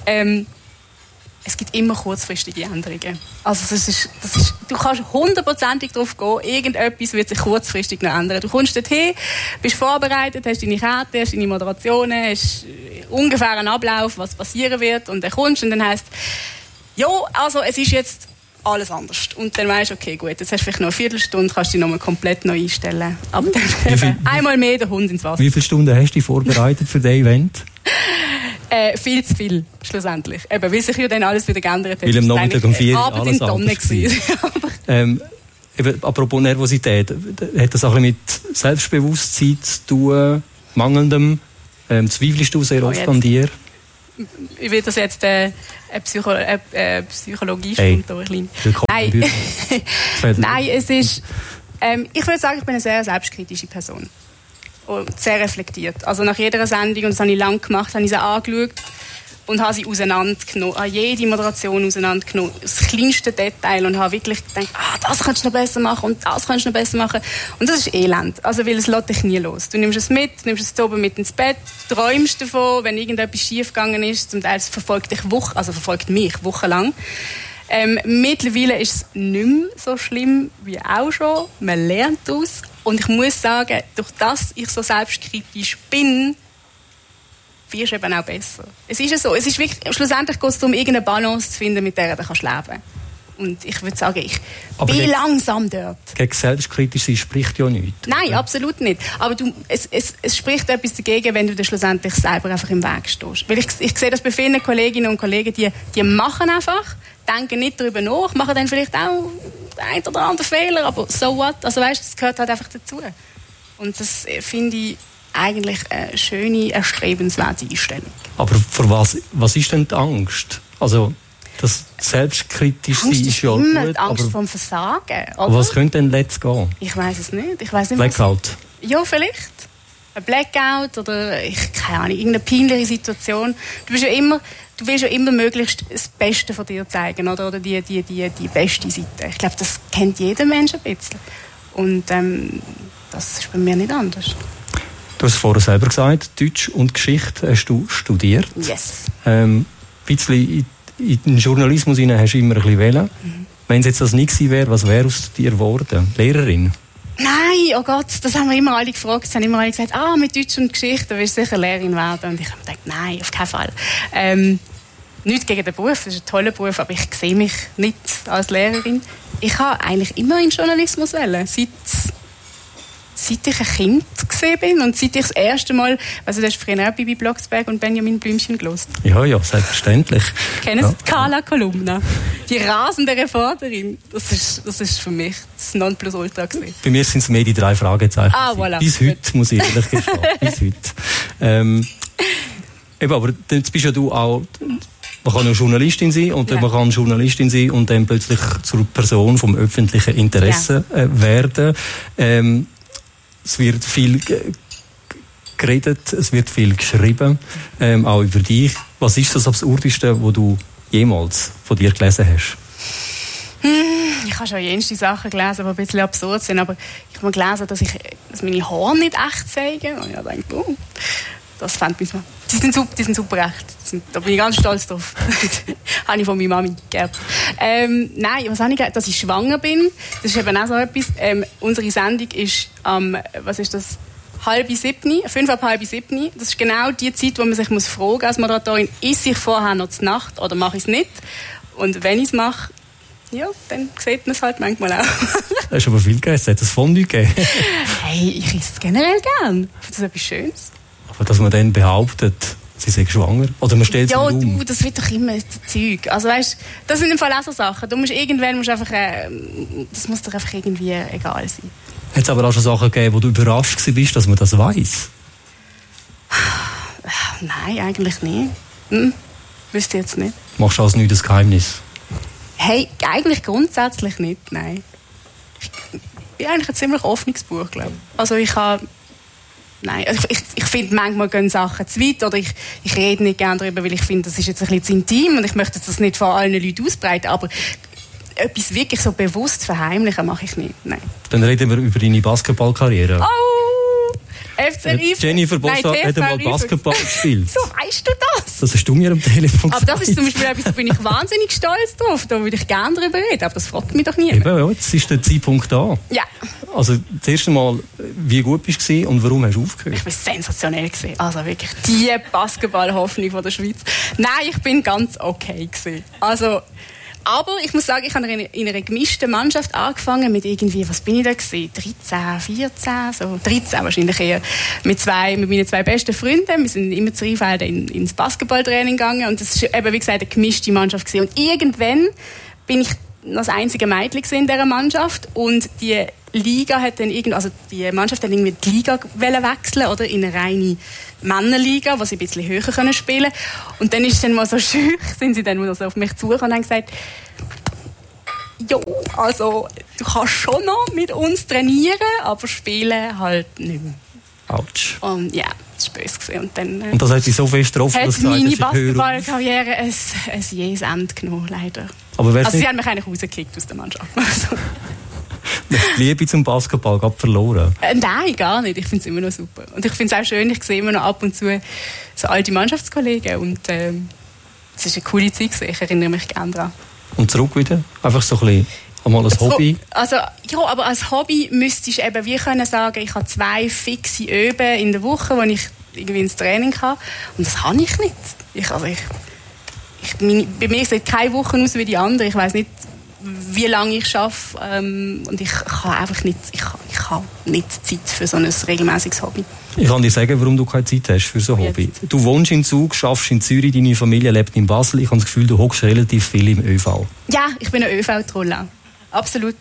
es gibt immer kurzfristige Änderungen. Also du kannst 100%ig darauf gehen, irgendetwas wird sich kurzfristig noch ändern. Du kommst dorthin, bist vorbereitet, hast deine Karte, hast deine Moderationen, hast ungefähr einen Ablauf, was passieren wird. Und dann kommst und dann heisst, ja, also es ist jetzt alles anders. Und dann weisst du, okay, gut, jetzt hast du vielleicht noch eine Viertelstunde, kannst du dich nochmal komplett neu einstellen. Aber dann einmal mehr den Hund ins Wasser. Wie viele Stunden hast du dich vorbereitet für den Event? Viel zu viel, schlussendlich. Eben, weil sich ja dann alles wieder geändert hat. Weil am Nachmittag um 4 Uhr Abend in Tonne war. Apropos Nervosität, hat das auch ein bisschen mit Selbstbewusstsein zu tun, mangelndem? Zweifelst du sehr oft an dir? Ich will das jetzt eine Psychologie-Stunde Nein. Nein, es ist... ich würde sagen, ich bin eine sehr selbstkritische Person. Und sehr reflektiert. Also nach jeder Sendung, und das habe ich lange gemacht, habe ich sie angeschaut und habe sie auseinandergenommen, habe jede Moderation auseinandergenommen, das kleinste Detail, und habe wirklich gedacht, das kannst du noch besser machen und das kannst du noch besser machen. Und das ist Elend, also weil es lässt dich nie los. Du nimmst es mit, nimmst es oben mit ins Bett, träumst davon, wenn irgendetwas schief gegangen ist, zum Teil verfolgt mich wochenlang. Mittlerweile ist es nicht mehr so schlimm wie auch schon. Man lernt daraus. Und ich muss sagen, durch das ich so selbstkritisch bin, wirst du eben auch besser. Es ist ja so. Es ist wirklich, schlussendlich geht es darum, irgendeine Balance zu finden, mit der du leben kannst. Und ich würde sagen, ich bin langsam dort. Gegen selbstkritisch sein spricht ja nichts. Nein, absolut nicht. Aber es spricht etwas dagegen, wenn du dann schlussendlich selber einfach im Weg stehst. Weil ich sehe das bei vielen Kolleginnen und Kollegen, die machen einfach, denken nicht darüber nach, machen dann vielleicht auch einen oder anderen Fehler, aber so what? Also weißt, das gehört halt einfach dazu. Und das finde ich eigentlich eine schöne, erstrebenswerte Einstellung. Aber vor was ist denn die Angst? Also das selbstkritisch sein ist ja immer gut, die Angst aber vom Versagen. Oder? Aber was könnte denn let's gehen? Ich weiß es nicht. Blackout? Ja, vielleicht. Ein Blackout oder keine Ahnung, irgendeine peinliche Situation. Du willst ja immer möglichst das Beste von dir zeigen, oder die beste Seite. Ich glaube, das kennt jeder Mensch ein bisschen. Und das ist bei mir nicht anders. Du hast vorher selber gesagt, Deutsch und Geschichte hast du studiert. Yes. Ein bisschen in den Journalismus hast du immer ein bisschen wählen. Wenn es jetzt das nicht gewesen wäre, was wäre aus dir geworden? Lehrerin? Nein, oh Gott, das haben wir immer alle gefragt. Es haben immer alle gesagt, mit Deutsch und Geschichte willst du sicher Lehrerin werden. Und ich habe gedacht, nein, auf keinen Fall. Nichts gegen den Beruf, das ist ein toller Beruf, aber ich sehe mich nicht als Lehrerin. Ich habe eigentlich immer in Journalismus wählen, seit ich ein Kind gesehen bin und seit ich das erste Mal, also du hast früher auch Bibi Blocksberg und Benjamin Blümchen gehört. Ja, selbstverständlich. Kennen Sie die Carla Kolumna? Die rasende Reporterin. Das ist für mich das Nonplusultra gewesen. Bei mir sind es mehr die 3 Fragezeichen. Voilà. Bis heute, muss ich ehrlich gestehen. Bis heute. Aber jetzt bist ja du auch... Man kann eine Journalistin sein und man kann Journalistin sein und dann plötzlich zur Person vom öffentlichen Interesse werden. Es wird viel geredet, es wird viel geschrieben, auch über dich. Was ist das Absurdeste, was du jemals von dir gelesen hast? Ich habe schon jenste Sachen gelesen, die ein bisschen absurd sind. Aber ich habe mal gelesen, dass meine Haare nicht echt zeigen. Und ich denke, das fände ich mal. Die sind super echt. Da bin ich ganz stolz drauf. Habe ich von meiner Mami geerbt. Nein, was habe ich gelernt? Dass ich schwanger bin. Das ist eben auch so etwas. Unsere Sendung ist am, 6:30, 5:30. Das ist genau die Zeit, wo man sich muss fragen als Moderatorin, esse ich vorher noch zur Nacht oder mache ich es nicht? Und wenn ich es mache, ja, dann sieht man es halt manchmal auch. Das ist aber viel gegessen. Hat es Fondue gegeben? Hey, ich esse es generell gern. Ich finde das etwas Schönes. Aber dass man dann behauptet, sie sei schwanger? Oder man stellt ja, du, das wird doch immer das Zeug. Also weißt, das sind im Fall auch so Sachen. Du musst einfach, das muss doch einfach irgendwie egal sein. Hat es aber auch schon Sachen gegeben, wo du überrascht bist, dass man das weiss? Nein, eigentlich nicht. Wüsste jetzt nicht. Machst du also nicht das Geheimnis? Hey, eigentlich grundsätzlich nicht, nein. Ich bin eigentlich ein ziemlich offenes Buch, glaube ich. Also ich finde, manchmal gehen Sachen zu weit oder ich rede nicht gerne darüber, weil ich finde, das ist jetzt ein bisschen zu intim und ich möchte das nicht vor allen Leuten ausbreiten, aber etwas wirklich so bewusst verheimlichen mache ich nicht, nein. Dann reden wir über deine Basketballkarriere. Oh! FC Rief. Jennifer Bossa hat einmal Basketball gespielt. So weißt du das? Das hast du mir am Telefon gesagt. Aber das ist zum Beispiel etwas, da bin ich wahnsinnig stolz drauf. Da würde ich gerne darüber reden, aber das fragt mich doch niemand. Eben, ja, jetzt ist der Zeitpunkt da. Ja. Also, das erste Mal, Wie gut bist du und warum hast du aufgehört? Ich war sensationell gewesen. Also wirklich die Basketball-Hoffnung von der Schweiz. Nein, ich bin ganz okay gewesen. Also, aber ich muss sagen, ich habe in einer gemischten Mannschaft angefangen mit irgendwie, was bin ich da gewesen? 13, 14, so 13 wahrscheinlich eher. Mit meinen 2 besten Freunden. Wir sind immer zu Rheinfelden ins Basketballtraining gegangen und das war eben, wie gesagt, eine gemischte Mannschaft gewesen. Und irgendwann bin ich das einzige Mädchen in dieser Mannschaft und die Liga hat dann die Mannschaft hat irgendwie die Liga wechseln oder in eine reine Männerliga, wo sie ein bisschen höher können spielen. Und dann ist dann mal so schüch, sind sie dann mal so auf mich zugekommen und haben gesagt, jo, also du kannst schon noch mit uns trainieren, aber spielen halt nicht mehr. Autsch. Und ja, das war böse gewesen. Und dann und das hat dich so fest getroffen, hat dass du meine gesagt hast, Basketballkarriere ein jähes Ende genommen, leider. Aber also sie haben mich eigentlich rausgekickt aus der Mannschaft. die Liebe zum Basketball gerade verloren? Nein, gar nicht. Ich finde es immer noch super. Und ich finde es auch schön, ich sehe immer noch ab und zu so alte Mannschaftskollegen. Und es war eine coole Zeit gewesen. Ich erinnere mich gerne daran. Und zurück wieder? Einfach so ein bisschen einmal als Hobby? Also, ja, aber als Hobby müsstest du eben wie können sagen, ich habe 2 fixe Üben in der Woche, wo ich irgendwie ins Training kann. Und das habe ich nicht. Bei mir sieht keine Woche aus wie die andere. Ich weiss nicht, wie lange ich arbeite. Und ich habe einfach nicht, ich habe nicht Zeit für so ein regelmäßiges Hobby. Ich kann dir sagen, warum du keine Zeit hast für so ein Hobby. Du wohnst in Zug, arbeitest in Zürich, deine Familie lebt in Basel. Ich habe das Gefühl, du hockst relativ viel im ÖV. Ja, ich bin ein ÖV-Troller. Absolut.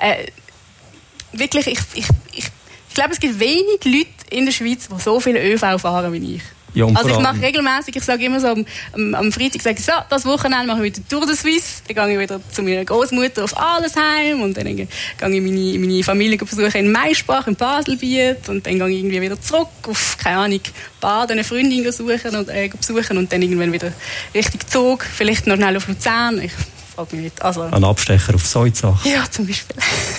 Wirklich, ich glaube, es gibt wenig Leute in der Schweiz, die so viel ÖV fahren wie ich. Ja, also ich mache regelmäßig, ich sage immer so, am Freitag sage ich so, das Wochenende mache ich wieder Tour de Suisse, dann gehe ich wieder zu meiner Großmutter auf Allesheim und dann gehe ich meine Familie besuchen in Maisbach, in Baselbiet und dann gehe ich irgendwie wieder zurück auf, keine Ahnung, Bad, eine Freundin besuchen und dann irgendwann wieder Richtung Zug, vielleicht noch schnell auf Luzern. Ich frage mich nicht. Also, ein Abstecher auf Solzach. Ja, zum Beispiel.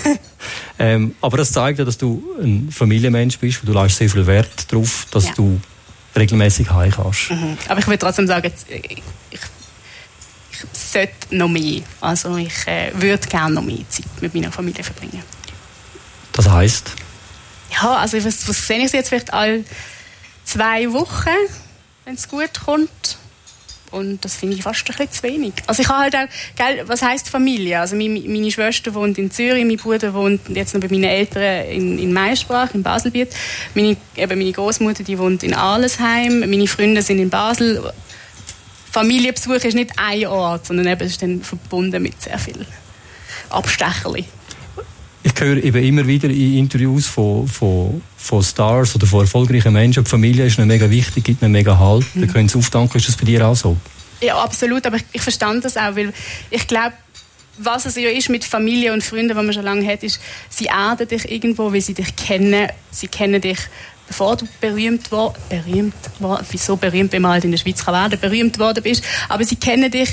Aber das zeigt ja, dass du ein Familienmensch bist, weil du legst sehr viel Wert darauf, dass du regelmäßig heim kannst. Mhm. Aber ich würde trotzdem sagen, ich sollte noch mehr. Also ich würde gerne noch mehr Zeit mit meiner Familie verbringen. Das heisst? Ja, also was sehe ich jetzt vielleicht alle 2 Wochen, wenn es gut kommt. Und das finde ich fast ein bisschen zu wenig. Also ich habe halt auch, was heisst Familie? Also meine Schwester wohnt in Zürich, mein Bruder wohnt jetzt noch bei meinen Eltern in Maisbach, in Baselbiet. Meine Großmutter, die wohnt in Allesheim. Meine Freunde sind in Basel. Familienbesuch ist nicht ein Ort, sondern eben ist dann verbunden mit sehr viel Abstecherli. Ich höre eben immer wieder in Interviews von Stars oder von erfolgreichen Menschen, die Familie ist ihnen mega wichtig, gibt ihnen mega Halt. Da können sie aufdanken. Ist das bei dir auch so? Ja, absolut. Aber ich verstand das auch, weil ich glaube, was es ja ist mit Familie und Freunden, die man schon lange hat, ist, sie erden dich irgendwo, weil sie dich kennen. Sie kennen dich, bevor du berühmt wieso berühmt, wenn man halt in der Schweiz berühmt worden bist. Aber sie kennen dich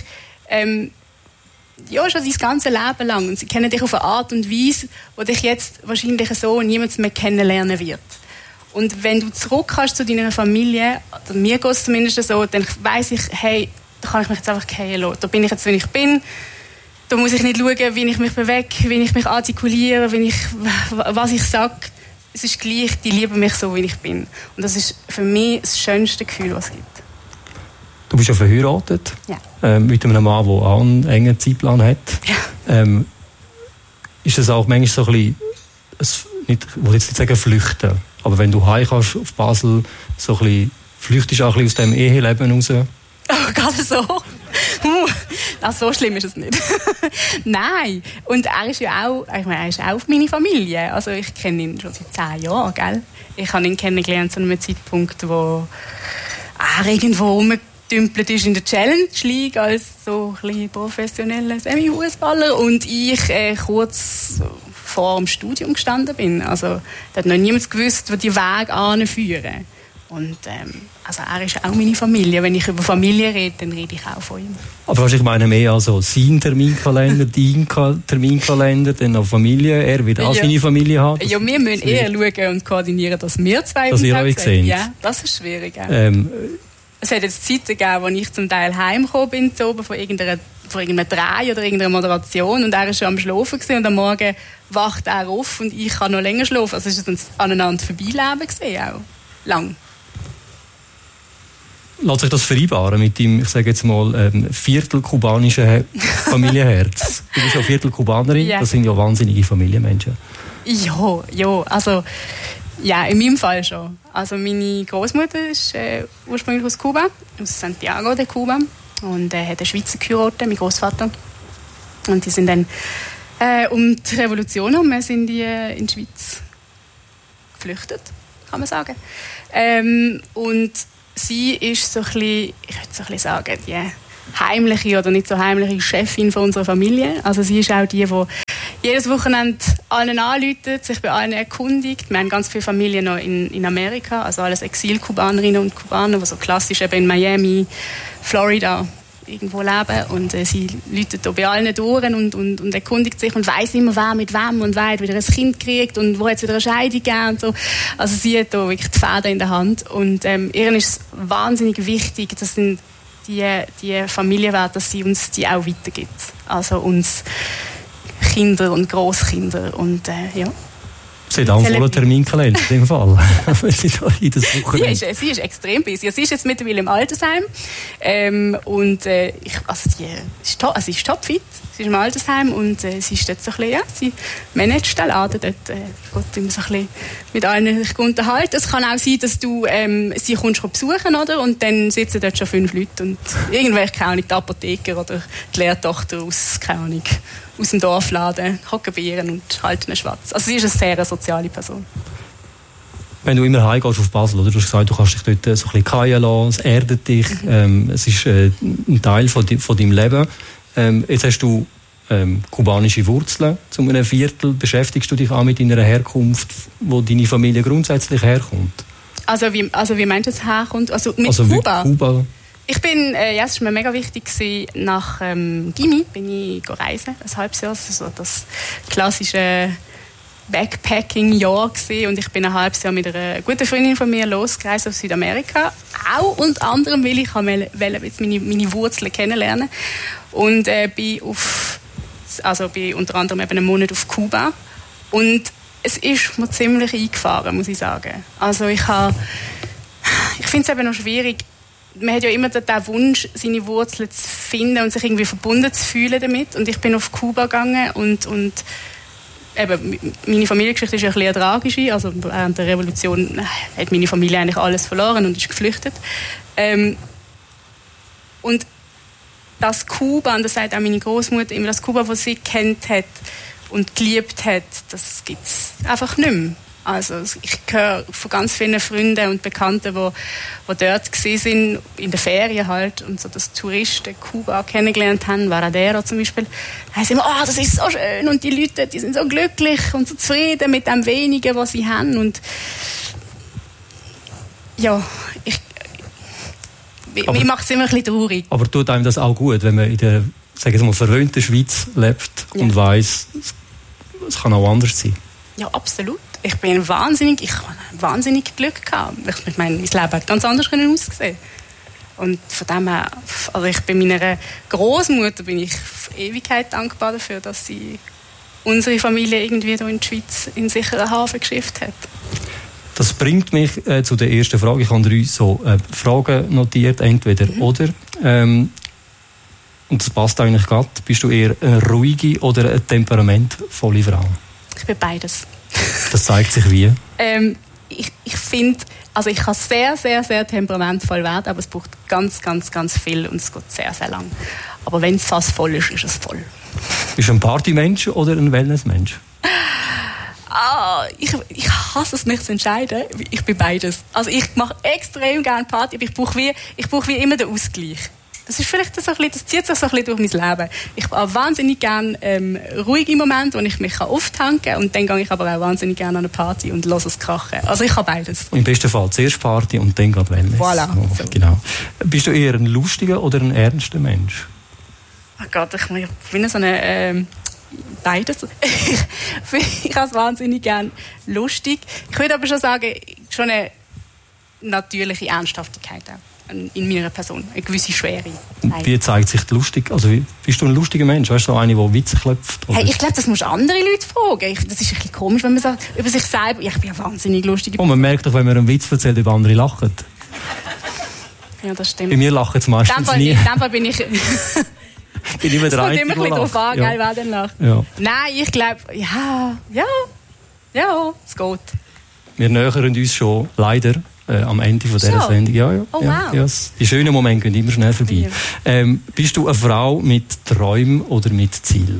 schon dein ganze Leben lang. Und sie kennen dich auf eine Art und Weise, die dich jetzt wahrscheinlich so niemand mehr kennenlernen wird. Und wenn du zurück kannst zu deiner Familie, oder mir geht es zumindest so, dann weiss ich, hey, da kann ich mich jetzt einfach fallen lassen. Da bin ich jetzt, wie ich bin. Da muss ich nicht schauen, wie ich mich bewege, wie ich mich artikuliere, was ich sage. Es ist gleich, die lieben mich so, wie ich bin. Und das ist für mich das schönste Gefühl, was es gibt. Du bist ja verheiratet, mit einem Mann, der auch einen engen Zeitplan hat. Ja. Ist das auch manchmal so ein bisschen, ich will jetzt nicht sagen flüchten, aber wenn du heim kannst auf Basel, so ein bisschen, flüchtest auch ein bisschen aus diesem Eheleben raus? Oh, gerade so? So schlimm ist es nicht. Nein. Und er ist ja auch, er ist auch meine Familie. Also ich kenne ihn schon seit 10 Jahren, gell? Ich habe ihn kennengelernt zu einem Zeitpunkt, wo er irgendwo rumgetümpelt ist in der Challenge League als so ein bisschen professioneller Semi-Fußballer und ich kurz vor dem Studium gestanden bin. Also da hat noch niemand gewusst, wo die Wege anführen. Und also er ist auch meine Familie. Wenn ich über Familie rede, dann rede ich auch von ihm. Aber ich meine mehr also sein Terminkalender, dein Terminkalender, dann auch Familie, er wird auch seine Familie haben. Ja, wir müssen eher schauen und koordinieren, dass wir zwei uns sehen. Ja, das ist schwierig. Es hat jetzt Zeiten gegeben, wo ich zum Teil heimgekommen bin, so oben von irgendeiner vor irgendeinem Dreh oder irgendeiner Moderation und er war schon am Schlafen gewesen, und am Morgen wacht er auf und ich kann noch länger schlafen. Also es war ein aneinander Vorbeileben gewesen, auch lang. Lässt sich das vereinbaren mit dem, ich sage jetzt mal, viertelkubanischen Familienherz? Du bist ja Viertelkubanerin, ja. Das sind ja wahnsinnige Familienmenschen. Ja, also ja, in meinem Fall schon. Also meine Großmutter ist ursprünglich aus Kuba, aus Santiago de Cuba, und hat einen Schweizer geheiratet, mein Großvater. Und die sind dann um die Revolution herum sind die in die Schweiz geflüchtet, kann man sagen. Und sie ist so ein bisschen, ich würde so ein bisschen sagen, die heimliche oder nicht so heimliche Chefin von unserer Familie. Also sie ist auch die jedes Wochenende allen anruft, sich bei allen erkundigt. Wir haben ganz viele Familien noch in Amerika, also alles Exil-Kubanerinnen und Kubaner, die so klassisch eben in Miami, Florida irgendwo leben. Und sie läutet da bei allen durch und erkundigt sich und weiss immer, wer mit wem und wer hat wieder ein Kind kriegt und wo hat es wieder eine Scheidung gegeben und so. Also sie hat da wirklich die Fäden in der Hand. Und ihr ist es wahnsinnig wichtig, das sind die Familienwerte, dass sie uns die auch weitergibt. Also uns Kinder und Grosskinder und ja. Sie hat auch einen vollen Terminkalender in dem Fall. Sie ist extrem busy. Sie ist jetzt mittlerweile im Altersheim und sie ist topfit. Sie ist im Altersheim und sie ist dort so ein bisschen, ja, sie managt den Laden dort. Geht immer so ein bisschen mit allen sich unterhalten. Es kann auch sein, dass du sie kommst besuchen, oder? Und dann sitzen dort schon 5 Leute und irgendwelche, keine Ahnung, die Apotheker oder die Lehrtochter aus, keine Ahnung, aus dem Dorfladen, hocken Bieren und halten einen Schwatz. Also sie ist eine sehr soziale Person. Wenn du immer heimgehst auf Basel, oder? Du hast gesagt, du kannst dich dort so ein bisschen fallen lassen, es erdet dich, es ist ein Teil von deinem Leben. Jetzt hast du kubanische Wurzeln zu einem Viertel. Beschäftigst du dich auch mit deiner Herkunft, wo deine Familie grundsätzlich herkommt? Also wie meinst du es herkommt? Also mit Kuba? Ich bin, es war mir mega wichtig gewesen, nach Gimmi bin ich reisen, ein halbes Jahr, also das klassische Backpacking-Jahr gewesen, und ich bin ein halbes Jahr mit einer guten Freundin von mir losgereist auf Südamerika, auch unter anderem, weil ich jetzt meine Wurzeln kennenlernen und bin unter anderem eben einen Monat auf Kuba und es ist mir ziemlich eingefahren, muss ich sagen. Also ich finde es eben noch schwierig. Man hat ja immer den Wunsch, seine Wurzeln zu finden und sich irgendwie verbunden zu fühlen damit. Und ich bin auf Kuba gegangen und eben, meine Familiengeschichte ist ja ein bisschen tragisch. Also während der Revolution hat meine Familie eigentlich alles verloren und ist geflüchtet. Und das Kuba, und das sagt auch meine Großmutter immer, das Kuba, das sie kennt hat und geliebt hat, das gibt es einfach nicht mehr. Also ich höre von ganz vielen Freunden und Bekannten, die dort waren, in den Ferien halt, und so das Touristen Kuba kennengelernt haben, Varadero zum Beispiel, da heißt immer, das ist so schön und die Leute, die sind so glücklich und so zufrieden mit dem Wenigen, was sie haben. Und ja, mir macht es immer ein bisschen traurig. Aber tut einem das auch gut, wenn man in der, sagen wir mal, verwöhnten Schweiz lebt und weiss, es kann auch anders sein? Ja, absolut. Ich habe wahnsinnig Glück gehabt. Ich meine, mein Leben hat ganz anders aussehen. Und von dem her, also ich bin meiner Großmutter bin ich für Ewigkeit dankbar dafür, dass sie unsere Familie irgendwie hier in die Schweiz in sicheren Hafen geschifft hat. Das bringt mich zu der ersten Frage. Ich habe 3 so Fragen notiert, entweder oder. Und das passt eigentlich gerade. Bist du eher eine ruhige oder eine temperamentvolle Frau? Ich bin beides. Das zeigt sich wie? Ich finde, also ich kann sehr, sehr, sehr temperamentvoll werden, aber es braucht ganz, ganz, ganz viel und es geht sehr, sehr lang. Aber wenn es fast voll ist, ist es voll. Bist du ein Partymensch oder ein Wellnessmensch? Ich hasse es, mich zu entscheiden. Ich bin beides. Also ich mache extrem gerne Party, aber ich brauche wie immer den Ausgleich. Das ist vielleicht so ein bisschen, das zieht sich so ein bisschen durch mein Leben. Ich habe wahnsinnig gerne ruhige Momente, wo ich mich auftanken kann. Und dann gehe ich aber auch wahnsinnig gerne an eine Party und höre es krachen. Also ich habe beides. Im besten Fall zuerst Party und dann geht Wellness. Voilà. So. Genau. Bist du eher ein lustiger oder ein ernster Mensch? Oh Gott, ich bin so eine... beides. Ich habe es wahnsinnig gerne lustig. Ich würde aber schon sagen, schon eine natürliche Ernsthaftigkeit auch. in meiner Person, eine gewisse Schwere. Wie zeigt sich lustig? Also bist du ein lustiger Mensch? Weißt du, so eine, die Witze klopft? Hey, ich glaube, das musst du andere Leute fragen. Das ist ein bisschen komisch, wenn man sagt, über sich selber, ich bin ja wahnsinnig lustig. Man merkt doch, wenn man einen Witz erzählt, über andere lachen. Ja, das stimmt. Bei mir lachen es meistens nie. In dem Fall bin ich... bin immer der Einzige, der lacht. Es kommt immer ein bisschen drauf an, ja. Wer denn lacht. Ja. Nein, ich glaube, ja, es geht. Wir nähern uns schon leider am Ende von dieser Sendung. Ja. Oh, ja. wow. Ja, die schönen Momente gehen immer schnell vorbei. Ja. Bist du eine Frau mit Träumen oder mit Ziel?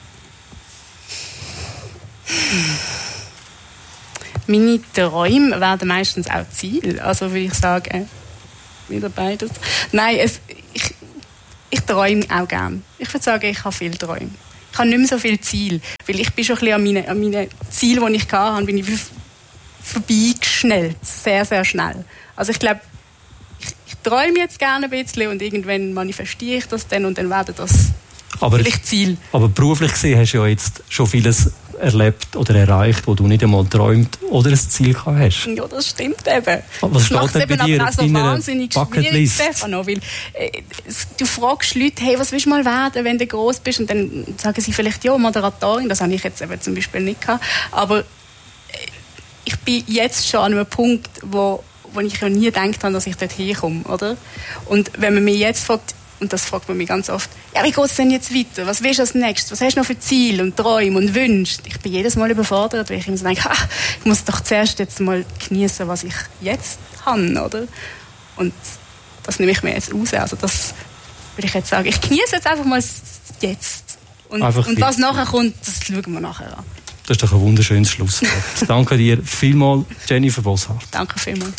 Meine Träume werden meistens auch Ziel. Also würde ich sagen, wieder beides. Nein, ich träume auch gerne. Ich würde sagen, ich habe viele Träume. Ich habe nicht mehr so viele Ziele. Weil ich bin schon ein bisschen an meinen Zielen, die ich hatte, bin ich vorbeigeschnellt. Sehr, sehr schnell. Also ich glaube, ich träume jetzt gerne ein bisschen und irgendwann manifestiere ich das dann und dann werde das vielleicht Ziel. Aber beruflich gesehen hast du ja jetzt schon vieles erlebt oder erreicht, wo du nicht einmal träumt oder ein Ziel gehabt hast. Ja, das stimmt eben. Was steht denn bei dir aber auch so wahnsinnig schwierig, Stefano, weil du fragst Leute, hey, was willst du mal werden, wenn du groß bist? Und dann sagen sie vielleicht, ja, Moderatorin, das habe ich jetzt eben zum Beispiel nicht gehabt. Aber ich bin jetzt schon an einem Punkt, wo ich ja nie gedacht habe, dass ich dort hinkomme, oder? Und wenn man mich jetzt fragt, und das fragt man mich ganz oft, ja, wie geht es denn jetzt weiter? Was willst du als nächstes? Was hast du noch für Ziele und Träume und Wünsche? Ich bin jedes Mal überfordert, weil ich immer so denke, ich muss doch zuerst jetzt mal genießen, was ich jetzt habe, oder? Und das nehme ich mir jetzt raus. Also das würde ich jetzt sagen. Ich genieße jetzt einfach mal jetzt. Und was nachher kommt, das schauen wir nachher an. Das ist doch ein wunderschönes Schlusswort. Danke dir vielmals, Jennifer Bosshardt. Danke vielmals.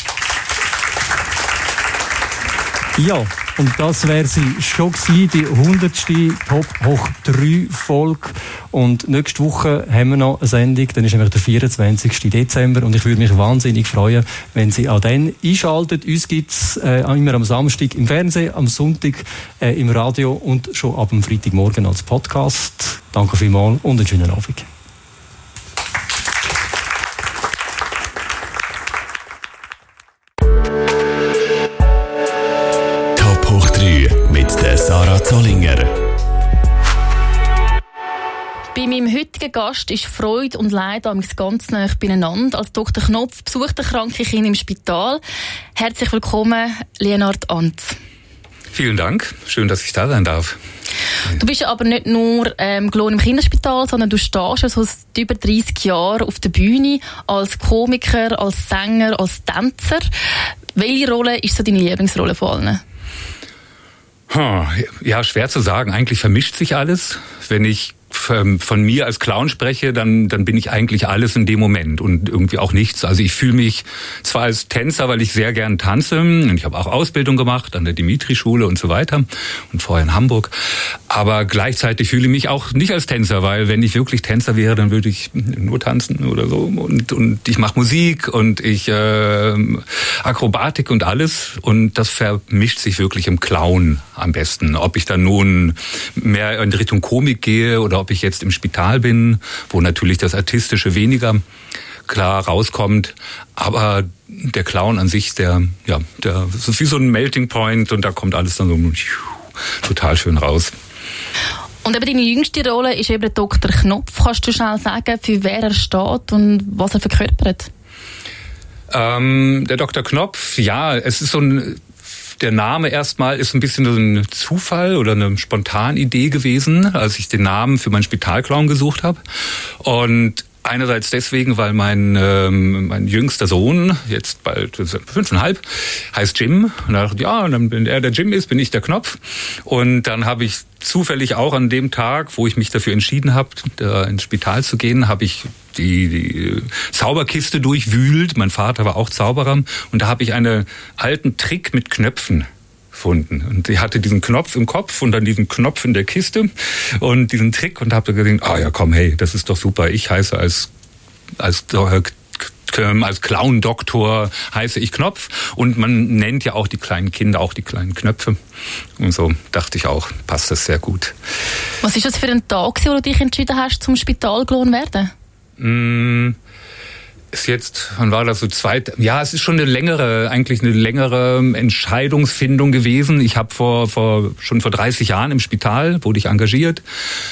Ja, und das wäre sie schon gewesen, die 100. Top hoch 3 Folge. Und nächste Woche haben wir noch eine Sendung, dann ist nämlich der 24. Dezember und ich würde mich wahnsinnig freuen, wenn Sie auch dann einschalten. Uns gibt es immer am Samstag im Fernsehen, am Sonntag im Radio und schon ab dem Freitagmorgen als Podcast. Danke vielmals und einen schönen Abend. Mit der Sarah Zollinger. Bei meinem heutigen Gast ist Freude und Leid ganz nah beieinander. Als Dr. Knopf besucht kranke Kinder im Spital. Herzlich willkommen, Lienhard Antz. Vielen Dank. Schön, dass ich da sein darf. Du bist aber nicht nur gelohnt im Kinderspital, sondern du stehst ja so seit über 30 Jahren auf der Bühne als Komiker, als Sänger, als Tänzer. Welche Rolle ist so deine Lieblingsrolle von allen? Ja, schwer zu sagen. Eigentlich vermischt sich alles. Wenn ich von mir als Clown spreche, dann bin ich eigentlich alles in dem Moment und irgendwie auch nichts. Also ich fühle mich zwar als Tänzer, weil ich sehr gern tanze und ich habe auch Ausbildung gemacht an der Dimitri-Schule und so weiter und vorher in Hamburg, aber gleichzeitig fühle ich mich auch nicht als Tänzer, weil wenn ich wirklich Tänzer wäre, dann würde ich nur tanzen oder so und ich mache Musik und ich Akrobatik und alles und das vermischt sich wirklich im Clown am besten. Ob ich dann nun mehr in Richtung Komik gehe oder ob ich jetzt im Spital bin, wo natürlich das Artistische weniger klar rauskommt. Aber der Clown an sich, der ist wie so ein Melting Point und da kommt alles dann so total schön raus. Und eben deine jüngste Rolle ist eben Dr. Knopf. Kannst du schnell sagen, für wer er steht und was er verkörpert? Der Dr. Knopf, ja, es ist so ein... Der Name erstmal ist ein bisschen so ein Zufall oder eine Spontanidee gewesen, als ich den Namen für meinen Spitalclown gesucht habe. Und einerseits deswegen, weil mein jüngster Sohn, jetzt bald 5,5, heißt Jim. Und da dachte ich, ja, und wenn er der Jim ist, bin ich der Knopf. Und dann habe ich zufällig auch an dem Tag, wo ich mich dafür entschieden habe, ins Spital zu gehen, habe ich die Zauberkiste durchwühlt. Mein Vater war auch Zauberer. Und da habe ich einen alten Trick mit Knöpfen gefunden. Und ich hatte diesen Knopf im Kopf und dann diesen Knopf in der Kiste und diesen Trick und habe gesehen, ja komm, hey, das ist doch super. Ich heiße als Clown-Doktor heiße ich Knopf und man nennt ja auch die kleinen Kinder auch die kleinen Knöpfe. Und so dachte ich auch, passt das sehr gut. Was ist das für ein Tag, wo du dich entschieden hast, zum Spitalclown werden? ist jetzt, wann war das so es ist schon eine längere Entscheidungsfindung gewesen. Ich habe schon vor 30 Jahren im Spital, wurde ich engagiert,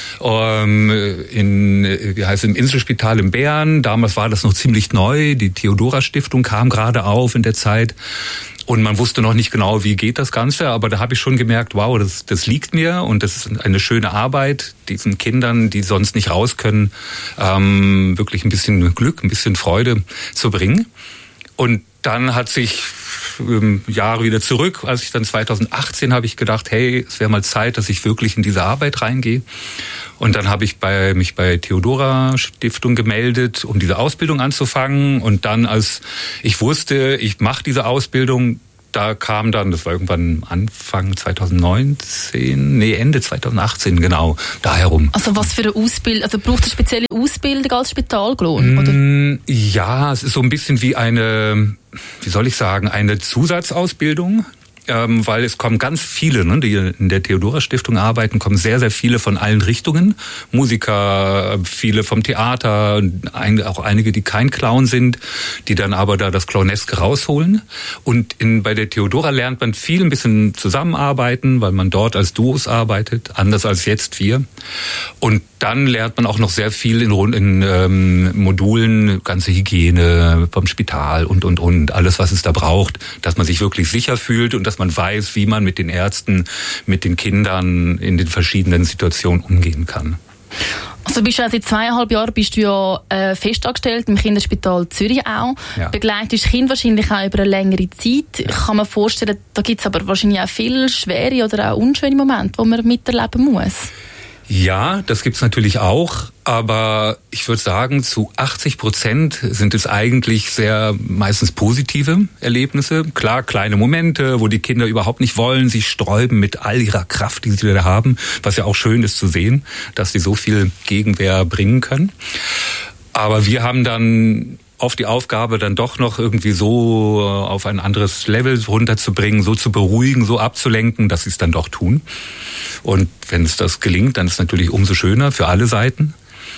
im Inselspital in Bern. Damals war das noch ziemlich neu. Die Theodora-Stiftung kam gerade auf in der Zeit. Und man wusste noch nicht genau, wie geht das Ganze, aber da habe ich schon gemerkt, wow, das liegt mir und das ist eine schöne Arbeit, diesen Kindern, die sonst nicht raus können, wirklich ein bisschen Glück, ein bisschen Freude zu bringen. Und dann hat sich Jahre wieder zurück, als ich dann 2018 habe ich gedacht, hey, es wäre mal Zeit, dass ich wirklich in diese Arbeit reingehe. Und dann habe ich mich bei Theodora Stiftung gemeldet, um diese Ausbildung anzufangen. Und dann, als ich wusste, ich mache diese Ausbildung, da kam dann, das war irgendwann Ende 2018, genau, da herum. Also was für eine Ausbildung, also braucht es eine spezielle Ausbildung als Spitalklon, oder? Ja, es ist so ein bisschen wie eine Zusatzausbildung. Weil es kommen ganz viele, die in der Theodora Stiftung arbeiten, kommen sehr, sehr viele von allen Richtungen. Musiker, viele vom Theater, auch einige, die kein Clown sind, die dann aber da das Clowneske rausholen. Und bei der Theodora lernt man viel ein bisschen zusammenarbeiten, weil man dort als Duos arbeitet, anders als jetzt wir. Und dann lernt man auch noch sehr viel in Modulen, ganze Hygiene vom Spital und alles, was es da braucht, dass man sich wirklich sicher fühlt und dass man weiß, wie man mit den Ärzten, mit den Kindern in den verschiedenen Situationen umgehen kann. Also bist du seit 2,5 Jahren bist du ja festangestellt im Kinderspital Zürich auch. Ja. Begleitest das Kind wahrscheinlich auch über eine längere Zeit. Ja. Ich kann mir vorstellen, da gibt es aber wahrscheinlich auch viele schwere oder auch unschöne Momente, die man miterleben muss. Ja, das gibt's natürlich auch, aber ich würde sagen, zu 80% sind es eigentlich meistens positive Erlebnisse. Klar, kleine Momente, wo die Kinder überhaupt nicht wollen, sich sträuben mit all ihrer Kraft, die sie da haben, was ja auch schön ist zu sehen, dass sie so viel Gegenwehr bringen können. Aber wir haben dann oft die Aufgabe, dann doch noch irgendwie so auf ein anderes Level runterzubringen, so zu beruhigen, so abzulenken, dass sie es dann doch tun. Und wenn es das gelingt, dann ist es natürlich umso schöner für alle Seiten.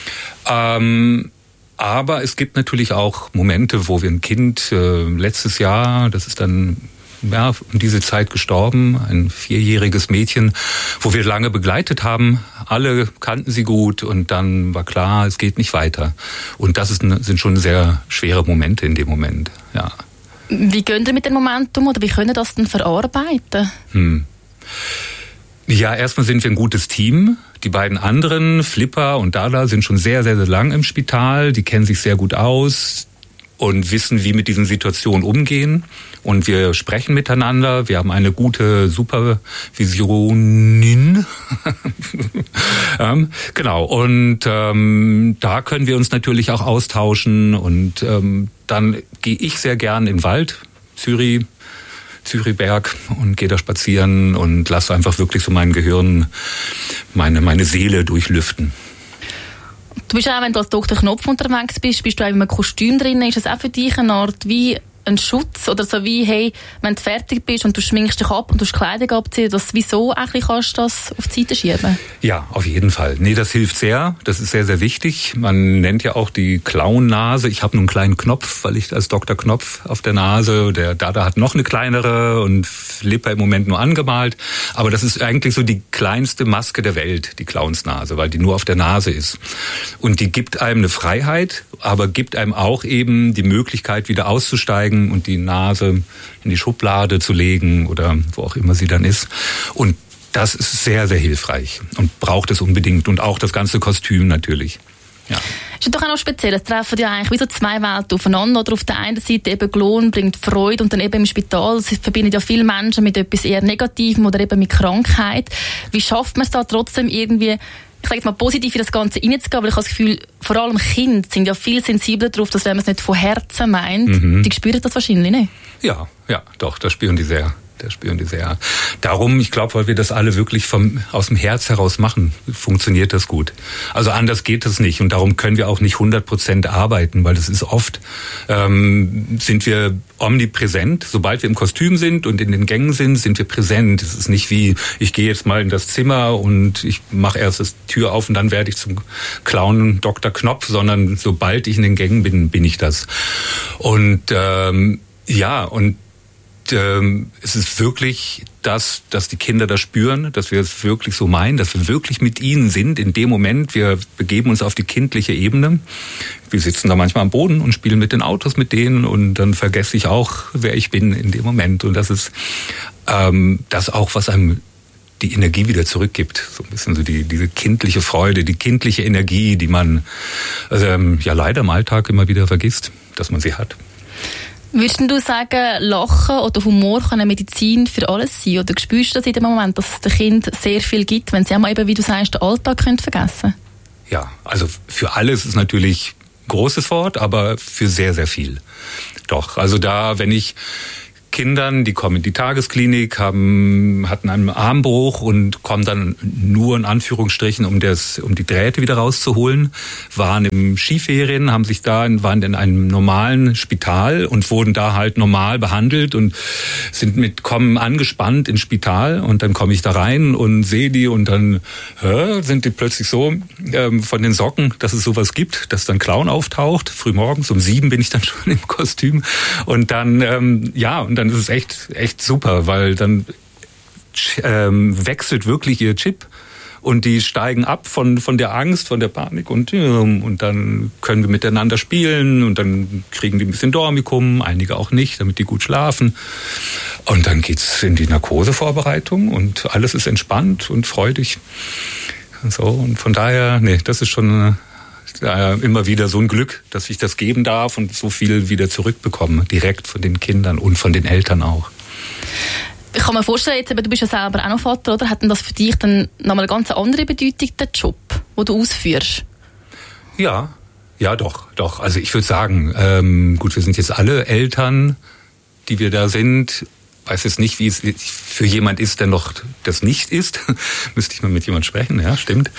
Aber es gibt natürlich auch Momente, wo wir ein Kind letztes Jahr, das ist dann um diese Zeit gestorben, ein 4-jähriges Mädchen, wo wir lange begleitet haben. Alle kannten sie gut und dann war klar, es geht nicht weiter. Und das sind schon sehr schwere Momente in dem Moment. Ja. Wie gehen ihr mit dem Moment um oder wie können das denn verarbeiten? Ja, erstmal sind wir ein gutes Team. Die beiden anderen, Flipper und Dada, sind schon sehr, sehr, sehr lang im Spital. Die kennen sich sehr gut aus und wissen, wie mit diesen Situationen umgehen. Und wir sprechen miteinander. Wir haben eine gute Supervisionin. Genau. Und da können wir uns natürlich auch austauschen. Und dann gehe ich sehr gern in den Wald, Zürichberg, und gehe da spazieren und lasse einfach wirklich so mein Gehirn, meine Seele durchlüften. Du bist auch, wenn du als Dr. Knopf unterwegs bist du auch in einem Kostüm drin. Ist das auch für dich eine Art wie ein Schutz oder so wie, hey, wenn du fertig bist und du schminkst dich ab und du die Kleidung abziehen, dass wieso eigentlich kannst du das auf die Seite schieben? Ja, auf jeden Fall. Nee, das hilft sehr. Das ist sehr, sehr wichtig. Man nennt ja auch die Clown-Nase. Ich habe nur einen kleinen Knopf, weil ich als Dr. Knopf auf der Nase, der Dada hat noch eine kleinere und Flipper im Moment nur angemalt. Aber das ist eigentlich so die kleinste Maske der Welt, die Clownsnase, weil die nur auf der Nase ist. Und die gibt einem eine Freiheit, aber gibt einem auch eben die Möglichkeit, wieder auszusteigen und die Nase in die Schublade zu legen oder wo auch immer sie dann ist. Und das ist sehr, sehr hilfreich und braucht es unbedingt. Und auch das ganze Kostüm natürlich. Ja. Ist doch auch noch speziell. Es treffen ja eigentlich wie so zwei Welten aufeinander. Oder auf der einen Seite eben Clown bringt Freude und dann eben im Spital. Es verbindet ja viele Menschen mit etwas eher Negativem oder eben mit Krankheit. Wie schafft man es da trotzdem irgendwie, ich sage jetzt mal, positiv in das Ganze reinzugehen, weil ich habe das Gefühl, vor allem Kinder sind ja viel sensibler darauf, dass wenn man es nicht von Herzen meint, die spüren das wahrscheinlich nicht. Ja, doch, das spüren die sehr. Da spüren die sehr. Darum, ich glaube, weil wir das alle wirklich aus dem Herz heraus machen, funktioniert das gut. Also anders geht es nicht. Und darum können wir auch nicht 100% arbeiten, weil das ist oft, sind wir omnipräsent. Sobald wir im Kostüm sind und in den Gängen sind wir präsent. Es ist nicht wie, ich gehe jetzt mal in das Zimmer und ich mache erst die Tür auf und dann werde ich zum Clown Dr. Knopf, sondern sobald ich in den Gängen bin ich das. Und es ist wirklich das, dass die Kinder das spüren, dass wir es wirklich so meinen, dass wir wirklich mit ihnen sind in dem Moment. Wir begeben uns auf die kindliche Ebene. Wir sitzen da manchmal am Boden und spielen mit den Autos mit denen und dann vergesse ich auch, wer ich bin in dem Moment. Und das ist das auch, was einem die Energie wieder zurückgibt. So ein bisschen so diese kindliche Freude, die kindliche Energie, die man leider im Alltag immer wieder vergisst, dass man sie hat. Würdest du sagen, Lachen oder Humor kann eine Medizin für alles sein? Oder spürst du das in dem Moment, dass es den Kindern sehr viel gibt, wenn sie einmal eben, wie du sagst, den Alltag vergessen können? Ja, also für alles ist natürlich ein großes Wort, aber für sehr, sehr viel. Doch, also wenn ich Kindern, die kommen in die Tagesklinik, hatten einen Armbruch und kommen dann nur in Anführungsstrichen, um die Drähte wieder rauszuholen, waren im Skiferien, waren in einem normalen Spital und wurden da halt normal behandelt und kommen angespannt ins Spital und dann komme ich da rein und sehe die und dann sind die plötzlich so von den Socken, dass es sowas gibt, dass dann Clown auftaucht. Frühmorgens um 7 bin ich dann schon im Kostüm und dann und dann ist es echt super, weil dann wechselt wirklich ihr Chip und die steigen ab von der Angst, von der Panik und dann können wir miteinander spielen und dann kriegen die ein bisschen Dormikum, einige auch nicht, damit die gut schlafen. Und dann geht's in die Narkosevorbereitung und alles ist entspannt und freudig. So, und von daher, das ist schon immer wieder so ein Glück, dass ich das geben darf und so viel wieder zurückbekomme, direkt von den Kindern und von den Eltern auch. Ich kann mir vorstellen, jetzt, du bist ja selber auch noch Vater, oder? Hat denn das für dich dann nochmal eine ganz andere Bedeutung, der Job, den du ausführst? Ja, doch. Also ich würde sagen, gut, wir sind jetzt alle Eltern, die wir da sind. Weiß jetzt nicht, wie es für jemand ist, der noch das nicht ist. Müsste ich mal mit jemand sprechen, ja, stimmt.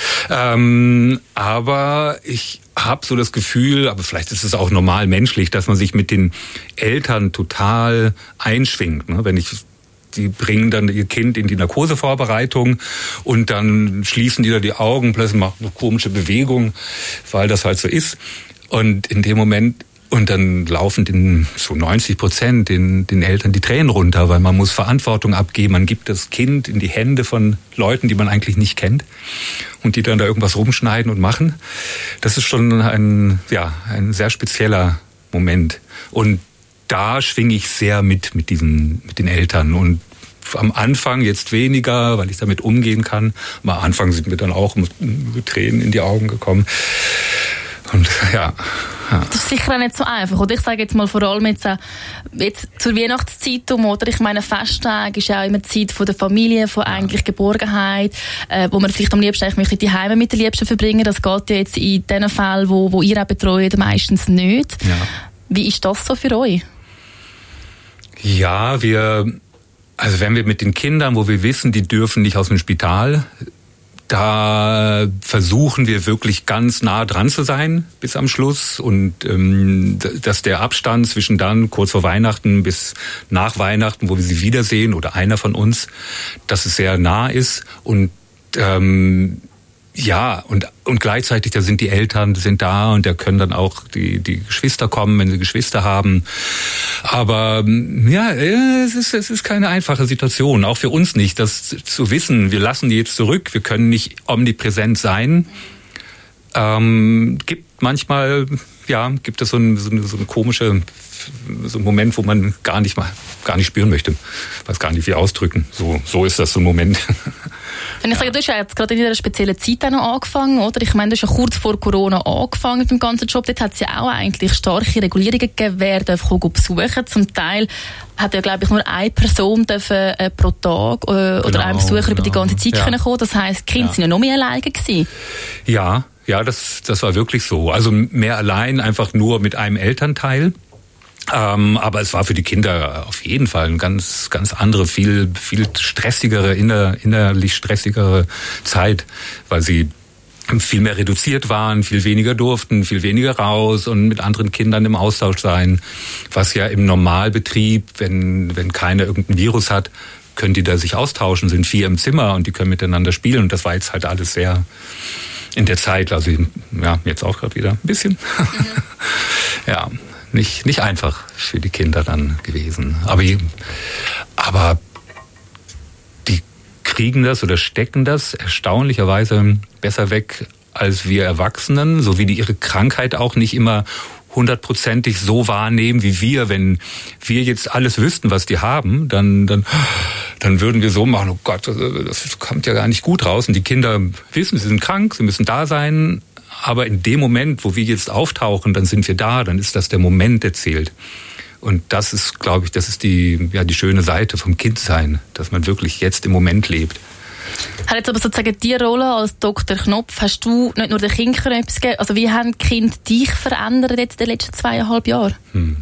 Aber ich habe so das Gefühl, aber vielleicht ist es auch normal menschlich, dass man sich mit den Eltern total einschwingt. Ne? Die bringen dann ihr Kind in die Narkosevorbereitung und dann schließen die da die Augen, plötzlich machen eine komische Bewegung, weil das halt so ist. Und in dem Moment und dann laufen so 90% den Eltern die Tränen runter, weil man muss Verantwortung abgeben. Man gibt das Kind in die Hände von Leuten, die man eigentlich nicht kennt und die dann da irgendwas rumschneiden und machen. Das ist schon ein sehr spezieller Moment. Und da schwinge ich sehr mit den Eltern. Und am Anfang jetzt weniger, weil ich damit umgehen kann. Am Anfang sind mir dann auch mit Tränen in die Augen gekommen. Und Das ist sicher auch nicht so einfach. Oder ich sage jetzt mal vor allem jetzt zur Weihnachtszeit oder? Ich meine, Festtag ist ja auch immer Zeit von der Familie, von eigentlich Geborgenheit, wo man vielleicht am liebsten eigentlich möchte die Heime mit den Liebsten verbringen. Das geht ja jetzt in den Fällen, wo ihr auch betreut, meistens nicht. Ja. Wie ist das so für euch? Ja, wenn wir mit den Kindern, wo wir wissen, die dürfen nicht aus dem Spital, da versuchen wir wirklich ganz nah dran zu sein bis am Schluss und dass der Abstand zwischen dann kurz vor Weihnachten bis nach Weihnachten, wo wir sie wiedersehen oder einer von uns, dass es sehr nah ist und und gleichzeitig, da sind die Eltern sind da und da können dann auch die Geschwister kommen, wenn sie Geschwister haben. Aber es ist keine einfache Situation, auch für uns nicht, das zu wissen, wir lassen die jetzt zurück, wir können nicht omnipräsent sein. Gibt manchmal, gibt es so eine komische, so einen Moment, wo man gar nicht spüren möchte. Weiß gar nicht, wie ausdrücken. So ist das so ein Moment. Wenn ich sage, du hast ja jetzt gerade in einer speziellen Zeit auch noch angefangen, oder? Ich meine, du hast ja kurz vor Corona angefangen mit dem ganzen Job. Dort hat es ja auch eigentlich starke Regulierungen gegeben, wer darf besuchen. Zum Teil hat ja, glaube ich, nur eine Person pro Tag oder ein Besucher über die ganze Zeit können kommen. Das heisst, die Kinder sind ja noch mehr alleine gewesen. Ja, das war wirklich so. Also mehr allein, einfach nur mit einem Elternteil. Aber es war für die Kinder auf jeden Fall eine ganz, ganz andere, viel stressigere, innerlich stressigere Zeit, weil sie viel mehr reduziert waren, viel weniger durften, viel weniger raus und mit anderen Kindern im Austausch sein, was ja im Normalbetrieb, wenn keiner irgendein Virus hat, können die da sich austauschen, sind 4 im Zimmer und die können miteinander spielen und das war jetzt halt alles sehr in der Zeit, also ja, jetzt auch gerade wieder ein bisschen. Ja, nicht einfach für die Kinder dann gewesen. Aber die kriegen das oder stecken das erstaunlicherweise besser weg als wir Erwachsenen, so wie die ihre Krankheit auch nicht immer 100%ig so wahrnehmen wie wir. Wenn wir jetzt alles wüssten, was die haben, dann würden wir so machen, oh Gott, das kommt ja gar nicht gut raus. Und die Kinder wissen, sie sind krank, sie müssen da sein. Aber in dem Moment, wo wir jetzt auftauchen, dann sind wir da, dann ist das der Moment, der zählt. Und das ist, glaube ich, das ist die schöne Seite vom Kindsein, dass man wirklich jetzt im Moment lebt. Hat jetzt aber sozusagen die Rolle als Dr. Knopf, hast du nicht nur den Kindern etwas gegeben, also wie haben die Kinder dich verändert jetzt in den letzten 2,5 Jahren?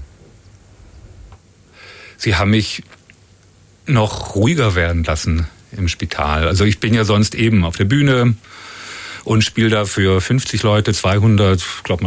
Sie haben mich noch ruhiger werden lassen im Spital. Also ich bin ja sonst eben auf der Bühne und spiele da für 50 Leute, 200, ich glaube